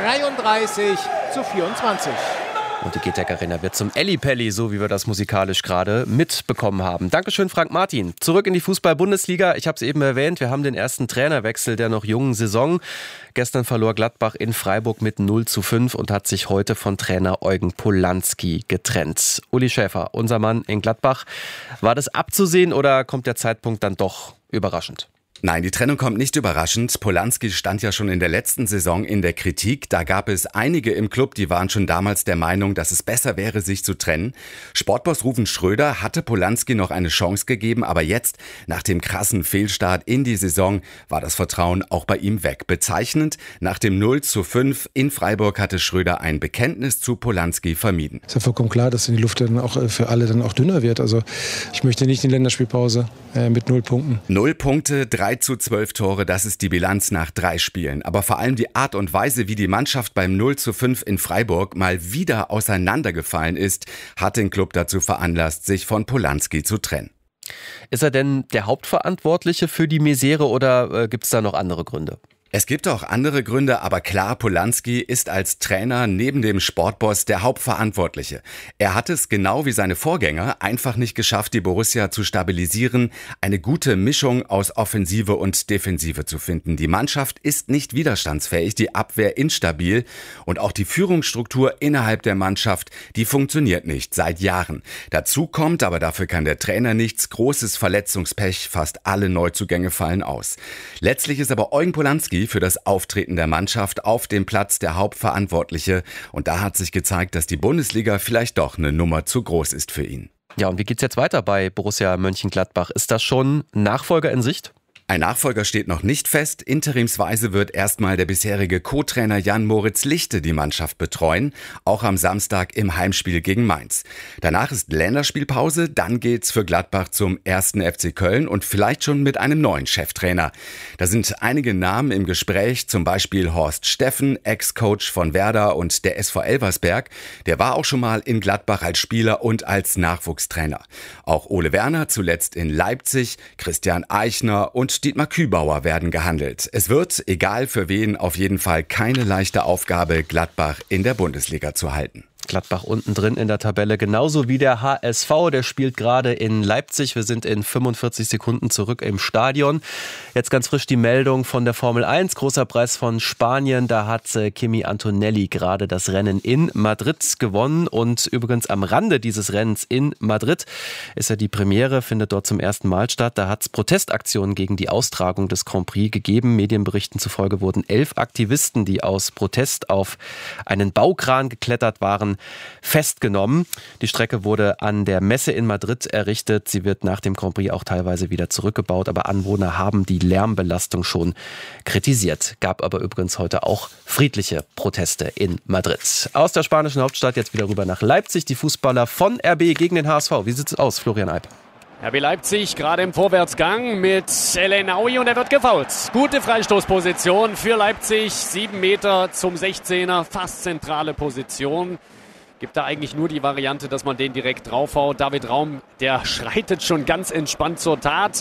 33-24. Und die GTEC Arena wird zum Ellipelli, so wie wir das musikalisch gerade mitbekommen haben. Dankeschön, Frank Martin. Zurück in die Fußball-Bundesliga. Ich habe es eben erwähnt, wir haben den ersten Trainerwechsel der noch jungen Saison. Gestern verlor Gladbach in Freiburg mit 0:5 und hat sich heute von Trainer Eugen Polanski getrennt. Uli Schäfer, unser Mann in Gladbach. War das abzusehen oder kommt der Zeitpunkt dann doch überraschend? Nein, die Trennung kommt nicht überraschend. Polanski stand ja schon in der letzten Saison in der Kritik. Da gab es einige im Club, die waren schon damals der Meinung, dass es besser wäre, sich zu trennen. Sportboss Ruven Schröder hatte Polanski noch eine Chance gegeben, aber jetzt, nach dem krassen Fehlstart in die Saison, war das Vertrauen auch bei ihm weg. Bezeichnend, nach dem 0:5 in Freiburg hatte Schröder ein Bekenntnis zu Polanski vermieden. Es ist ja vollkommen klar, dass die Luft dann auch für alle dann auch dünner wird. Also ich möchte nicht in die Länderspielpause mit 0 Punkten. 0 Punkte, 3:12 Tore, das ist die Bilanz nach 3 Spielen. Aber vor allem die Art und Weise, wie die Mannschaft beim 0:5 in Freiburg mal wieder auseinandergefallen ist, hat den Club dazu veranlasst, sich von Polanski zu trennen. Ist er denn der Hauptverantwortliche für die Misere oder gibt es da noch andere Gründe? Es gibt auch andere Gründe, aber klar, Polanski ist als Trainer neben dem Sportboss der Hauptverantwortliche. Er hat es genau wie seine Vorgänger einfach nicht geschafft, die Borussia zu stabilisieren, eine gute Mischung aus Offensive und Defensive zu finden. Die Mannschaft ist nicht widerstandsfähig, die Abwehr instabil und auch die Führungsstruktur innerhalb der Mannschaft, die funktioniert nicht seit Jahren. Dazu kommt, aber dafür kann der Trainer nichts, großes Verletzungspech, fast alle Neuzugänge fallen aus. Letztlich ist aber Eugen Polanski für das Auftreten der Mannschaft auf dem Platz der Hauptverantwortliche. Und da hat sich gezeigt, dass die Bundesliga vielleicht doch eine Nummer zu groß ist für ihn. Ja, und wie geht's jetzt weiter bei Borussia Mönchengladbach? Ist das schon Nachfolger in Sicht? Ein Nachfolger steht noch nicht fest. Interimsweise wird erstmal der bisherige Co-Trainer Jan-Moritz Lichte die Mannschaft betreuen, auch am Samstag im Heimspiel gegen Mainz. Danach ist Länderspielpause, dann geht's für Gladbach zum 1. FC Köln und vielleicht schon mit einem neuen Cheftrainer. Da sind einige Namen im Gespräch, zum Beispiel Horst Steffen, Ex-Coach von Werder und der SV Elversberg. Der war auch schon mal in Gladbach als Spieler und als Nachwuchstrainer. Auch Ole Werner, zuletzt in Leipzig, Christian Eichner und Dietmar Kübauer werden gehandelt. Es wird, egal für wen, auf jeden Fall keine leichte Aufgabe, Gladbach in der Bundesliga zu halten. Gladbach unten drin in der Tabelle, genauso wie der HSV. Der spielt gerade in Leipzig. Wir sind in 45 Sekunden zurück im Stadion. Jetzt ganz frisch die Meldung von der Formel 1. Großer Preis von Spanien. Da hat Kimi Antonelli gerade das Rennen in Madrid gewonnen. Und übrigens am Rande dieses Rennens in Madrid ist ja die Premiere, findet dort zum ersten Mal statt. Da hat es Protestaktionen gegen die Austragung des Grand Prix gegeben. Medienberichten zufolge wurden 11 Aktivisten, die aus Protest auf einen Baukran geklettert waren, festgenommen. Die Strecke wurde an der Messe in Madrid errichtet. Sie wird nach dem Grand Prix auch teilweise wieder zurückgebaut, aber Anwohner haben die Lärmbelastung schon kritisiert. Gab aber übrigens heute auch friedliche Proteste in Madrid. Aus der spanischen Hauptstadt jetzt wieder rüber nach Leipzig. Die Fußballer von RB gegen den HSV. Wie sieht es aus, Florian Eib? RB Leipzig gerade im Vorwärtsgang mit El Enaoui und er wird gefoult. Gute Freistoßposition für Leipzig. 7 Meter zum 16er, fast zentrale Position. Gibt da eigentlich nur die Variante, dass man den direkt draufhaut. David Raum, der schreitet schon ganz entspannt zur Tat.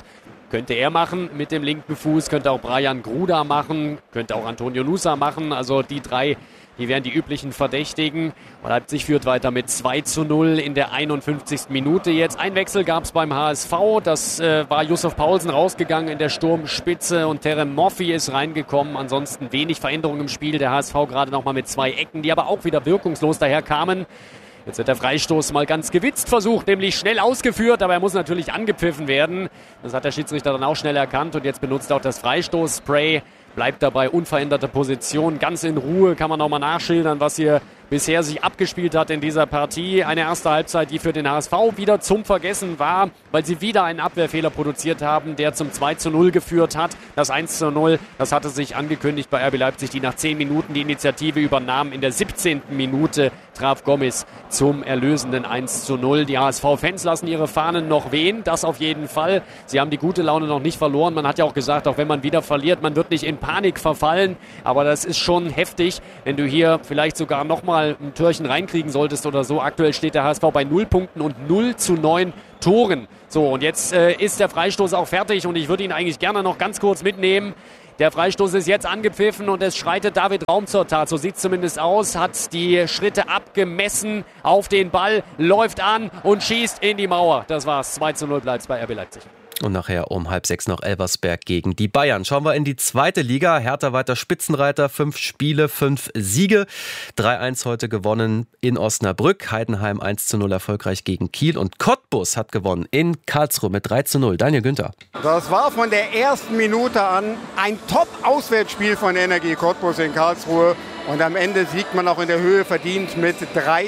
Könnte er machen mit dem linken Fuß, könnte auch Brian Gruda machen, könnte auch Antonio Nusa machen. Also die drei, die wären die üblichen Verdächtigen. Leipzig führt weiter mit 2:0 in der 51. Minute jetzt. Ein Wechsel gab es beim HSV. Das war Yusuf Paulsen rausgegangen in der Sturmspitze und Terem Moffi ist reingekommen. Ansonsten wenig Veränderung im Spiel. Der HSV gerade nochmal mit 2 Ecken, die aber auch wieder wirkungslos daher kamen. Jetzt wird der Freistoß mal ganz gewitzt versucht, nämlich schnell ausgeführt, aber er muss natürlich angepfiffen werden. Das hat der Schiedsrichter dann auch schnell erkannt und jetzt benutzt er auch das Freistoßspray. Bleibt dabei unveränderte Position, ganz in Ruhe, kann man nochmal nachschildern, was hier bisher sich abgespielt hat in dieser Partie. Eine erste Halbzeit, die für den HSV wieder zum Vergessen war, weil sie wieder einen Abwehrfehler produziert haben, der zum 2:0 geführt hat. Das 1:0, das hatte sich angekündigt bei RB Leipzig, die nach 10 Minuten die Initiative übernahmen. In der 17. Minute traf Gomez zum erlösenden 1:0. Die HSV-Fans lassen ihre Fahnen noch wehen, das auf jeden Fall. Sie haben die gute Laune noch nicht verloren. Man hat ja auch gesagt, auch wenn man wieder verliert, man wird nicht in Panik verfallen. Aber das ist schon heftig, wenn du hier vielleicht sogar nochmal ein Türchen reinkriegen solltest oder so. Aktuell steht der HSV bei 0 Punkten und 0:9 Toren. So, und jetzt ist der Freistoß auch fertig und ich würde ihn eigentlich gerne noch ganz kurz mitnehmen. Der Freistoß ist jetzt angepfiffen und es schreitet David Raum zur Tat. So sieht es zumindest aus. Hat die Schritte abgemessen auf den Ball, läuft an und schießt in die Mauer. Das war's. 2:0 bleibt es bei RB Leipzig. Und nachher um 5:30 noch Elversberg gegen die Bayern. Schauen wir in die 2. Liga. Hertha weiter Spitzenreiter, 5 Spiele, 5 Siege. 3:1 heute gewonnen in Osnabrück. Heidenheim 1:0 erfolgreich gegen Kiel. Und Cottbus hat gewonnen in Karlsruhe mit 3:0. Daniel Günther. Das war von der ersten Minute an ein Top-Auswärtsspiel von Energie Cottbus in Karlsruhe. Und am Ende siegt man auch in der Höhe verdient mit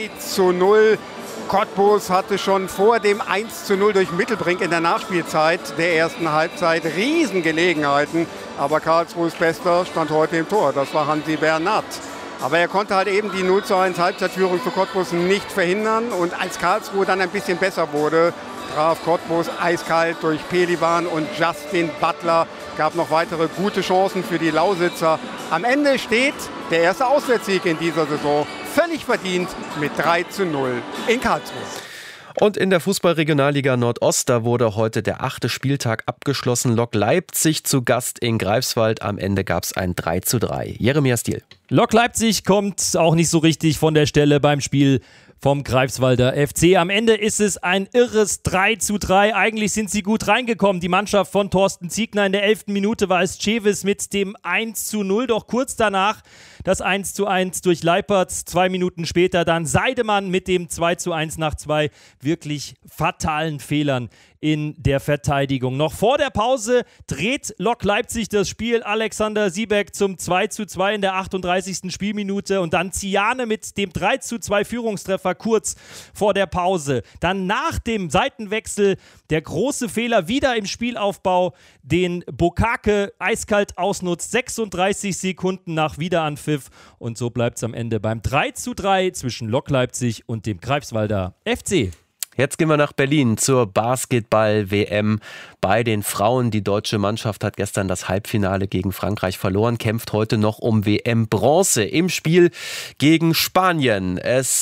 3:0. Cottbus hatte schon vor dem 1:0 durch Mittelbrink in der Nachspielzeit der ersten Halbzeit Riesengelegenheiten. Aber Karlsruhes Bester stand heute im Tor. Das war Hansi Bernat. Aber er konnte halt eben die 0:1 Halbzeitführung für Cottbus nicht verhindern. Und als Karlsruhe dann ein bisschen besser wurde, traf Cottbus eiskalt durch Pelivan und Justin Butler. Gab noch weitere gute Chancen für die Lausitzer. Am Ende steht der erste Auswärtssieg in dieser Saison. Völlig verdient mit 3:0 in Karlsruhe. Und in der Fußball-Regionalliga Nordost, da wurde heute der 8. Spieltag abgeschlossen. Lok Leipzig zu Gast in Greifswald. Am Ende gab es ein 3:3. Jeremias Diel. Lok Leipzig kommt auch nicht so richtig von der Stelle beim Spiel vom Greifswalder FC. Am Ende ist es ein irres 3:3. Eigentlich sind sie gut reingekommen. Die Mannschaft von Thorsten Ziegner. In der 11. Minute war es Cevis mit dem 1:0. Doch kurz danach das 1:1 durch Leipertz. 2 Minuten später dann Seidemann mit dem 2:1 nach 2 wirklich fatalen Fehlern in der Verteidigung. Noch vor der Pause dreht Lok Leipzig das Spiel. Alexander Siebeck zum 2:2 in der 38. Spielminute und dann Ziane mit dem 3:2 Führungstreffer kurz vor der Pause. Dann nach dem Seitenwechsel der große Fehler wieder im Spielaufbau, den Bokake eiskalt ausnutzt. 36 Sekunden nach Wiederanpfiff und so bleibt es am Ende beim 3:3 zwischen Lok Leipzig und dem Greifswalder FC. Jetzt gehen wir nach Berlin zur Basketball-WM bei den Frauen. Die deutsche Mannschaft hat gestern das Halbfinale gegen Frankreich verloren, kämpft heute noch um WM-Bronze im Spiel gegen Spanien.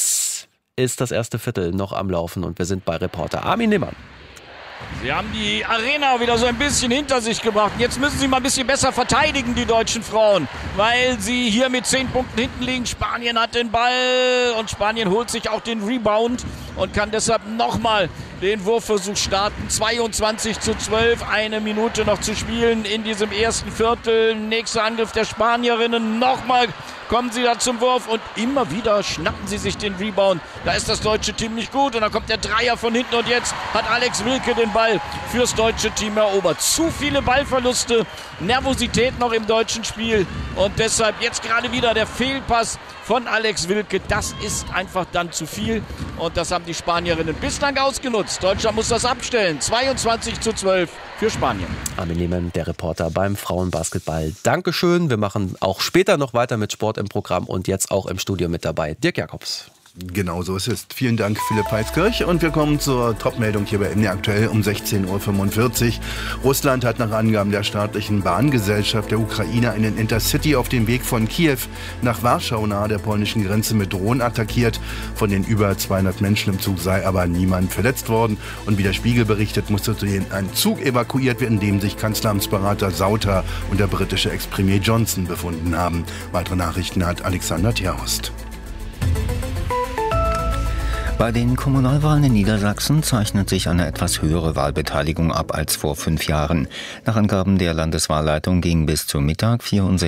Es ist das erste Viertel noch am Laufen und wir sind bei Reporter Armin Lehmann. Sie haben die Arena wieder so ein bisschen hinter sich gebracht. Jetzt müssen sie mal ein bisschen besser verteidigen, die deutschen Frauen, weil sie hier mit 10 Punkten hinten liegen. Spanien hat den Ball und Spanien holt sich auch den Rebound und kann deshalb nochmal den Wurfversuch starten. 22:12, 1 Minute noch zu spielen in diesem ersten Viertel. Nächster Angriff der Spanierinnen. Nochmal kommen sie da zum Wurf und immer wieder schnappen sie sich den Rebound. Da ist das deutsche Team nicht gut und dann kommt der Dreier von hinten und jetzt hat Alex Wilke den Ball fürs deutsche Team erobert. Zu viele Ballverluste, Nervosität noch im deutschen Spiel und deshalb jetzt gerade wieder der Fehlpass von Alex Wilke. Das ist einfach dann zu viel und das haben die Spanierinnen bislang ausgenutzt. Deutschland muss das abstellen. 22:12 für Spanien. Armin Lehmann, der Reporter beim Frauenbasketball. Dankeschön. Wir machen auch später noch weiter mit Sport im Programm und jetzt auch im Studio mit dabei Dirk Jacobs. Genau so ist es. Vielen Dank, Philipp Heitzkirch. Und wir kommen zur Top-Meldung hier bei MDR aktuell um 16.45 Uhr. Russland hat nach Angaben der staatlichen Bahngesellschaft der Ukraine einen Intercity auf dem Weg von Kiew nach Warschau nahe der polnischen Grenze mit Drohnen attackiert. Von den über 200 Menschen im Zug sei aber niemand verletzt worden. Und wie der Spiegel berichtet, musste ein Zug evakuiert werden, in dem sich Kanzleramtsberater Sauter und der britische Ex-Premier Johnson befunden haben. Weitere Nachrichten hat Alexander Terhorst. Bei den Kommunalwahlen in Niedersachsen zeichnet sich eine etwas höhere Wahlbeteiligung ab als vor 5 Jahren. Nach Angaben der Landeswahlleitung gingen bis zum Mittag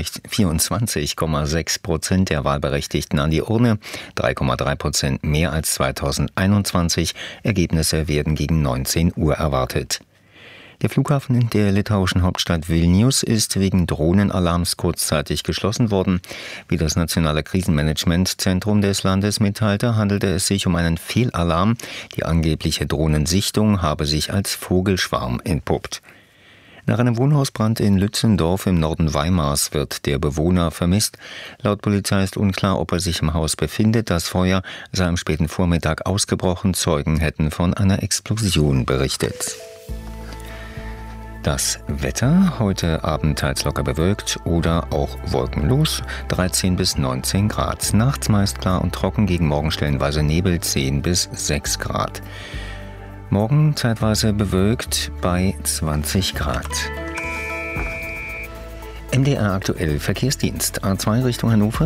24,6% der Wahlberechtigten an die Urne, 3,3% mehr als 2021. Ergebnisse werden gegen 19 Uhr erwartet. Der Flughafen in der litauischen Hauptstadt Vilnius ist wegen Drohnenalarms kurzzeitig geschlossen worden. Wie das Nationale Krisenmanagementzentrum des Landes mitteilte, handelte es sich um einen Fehlalarm. Die angebliche Drohnensichtung habe sich als Vogelschwarm entpuppt. Nach einem Wohnhausbrand in Lützendorf im Norden Weimars wird der Bewohner vermisst. Laut Polizei ist unklar, ob er sich im Haus befindet. Das Feuer sei am späten Vormittag ausgebrochen. Zeugen hätten von einer Explosion berichtet. Das Wetter, heute Abend teils locker bewölkt oder auch wolkenlos, 13 bis 19 Grad. Nachts meist klar und trocken, gegen Morgen stellenweise Nebel, 10 bis 6 Grad. Morgen zeitweise bewölkt bei 20 Grad. MDR aktuell Verkehrsdienst. A2 Richtung Hannover.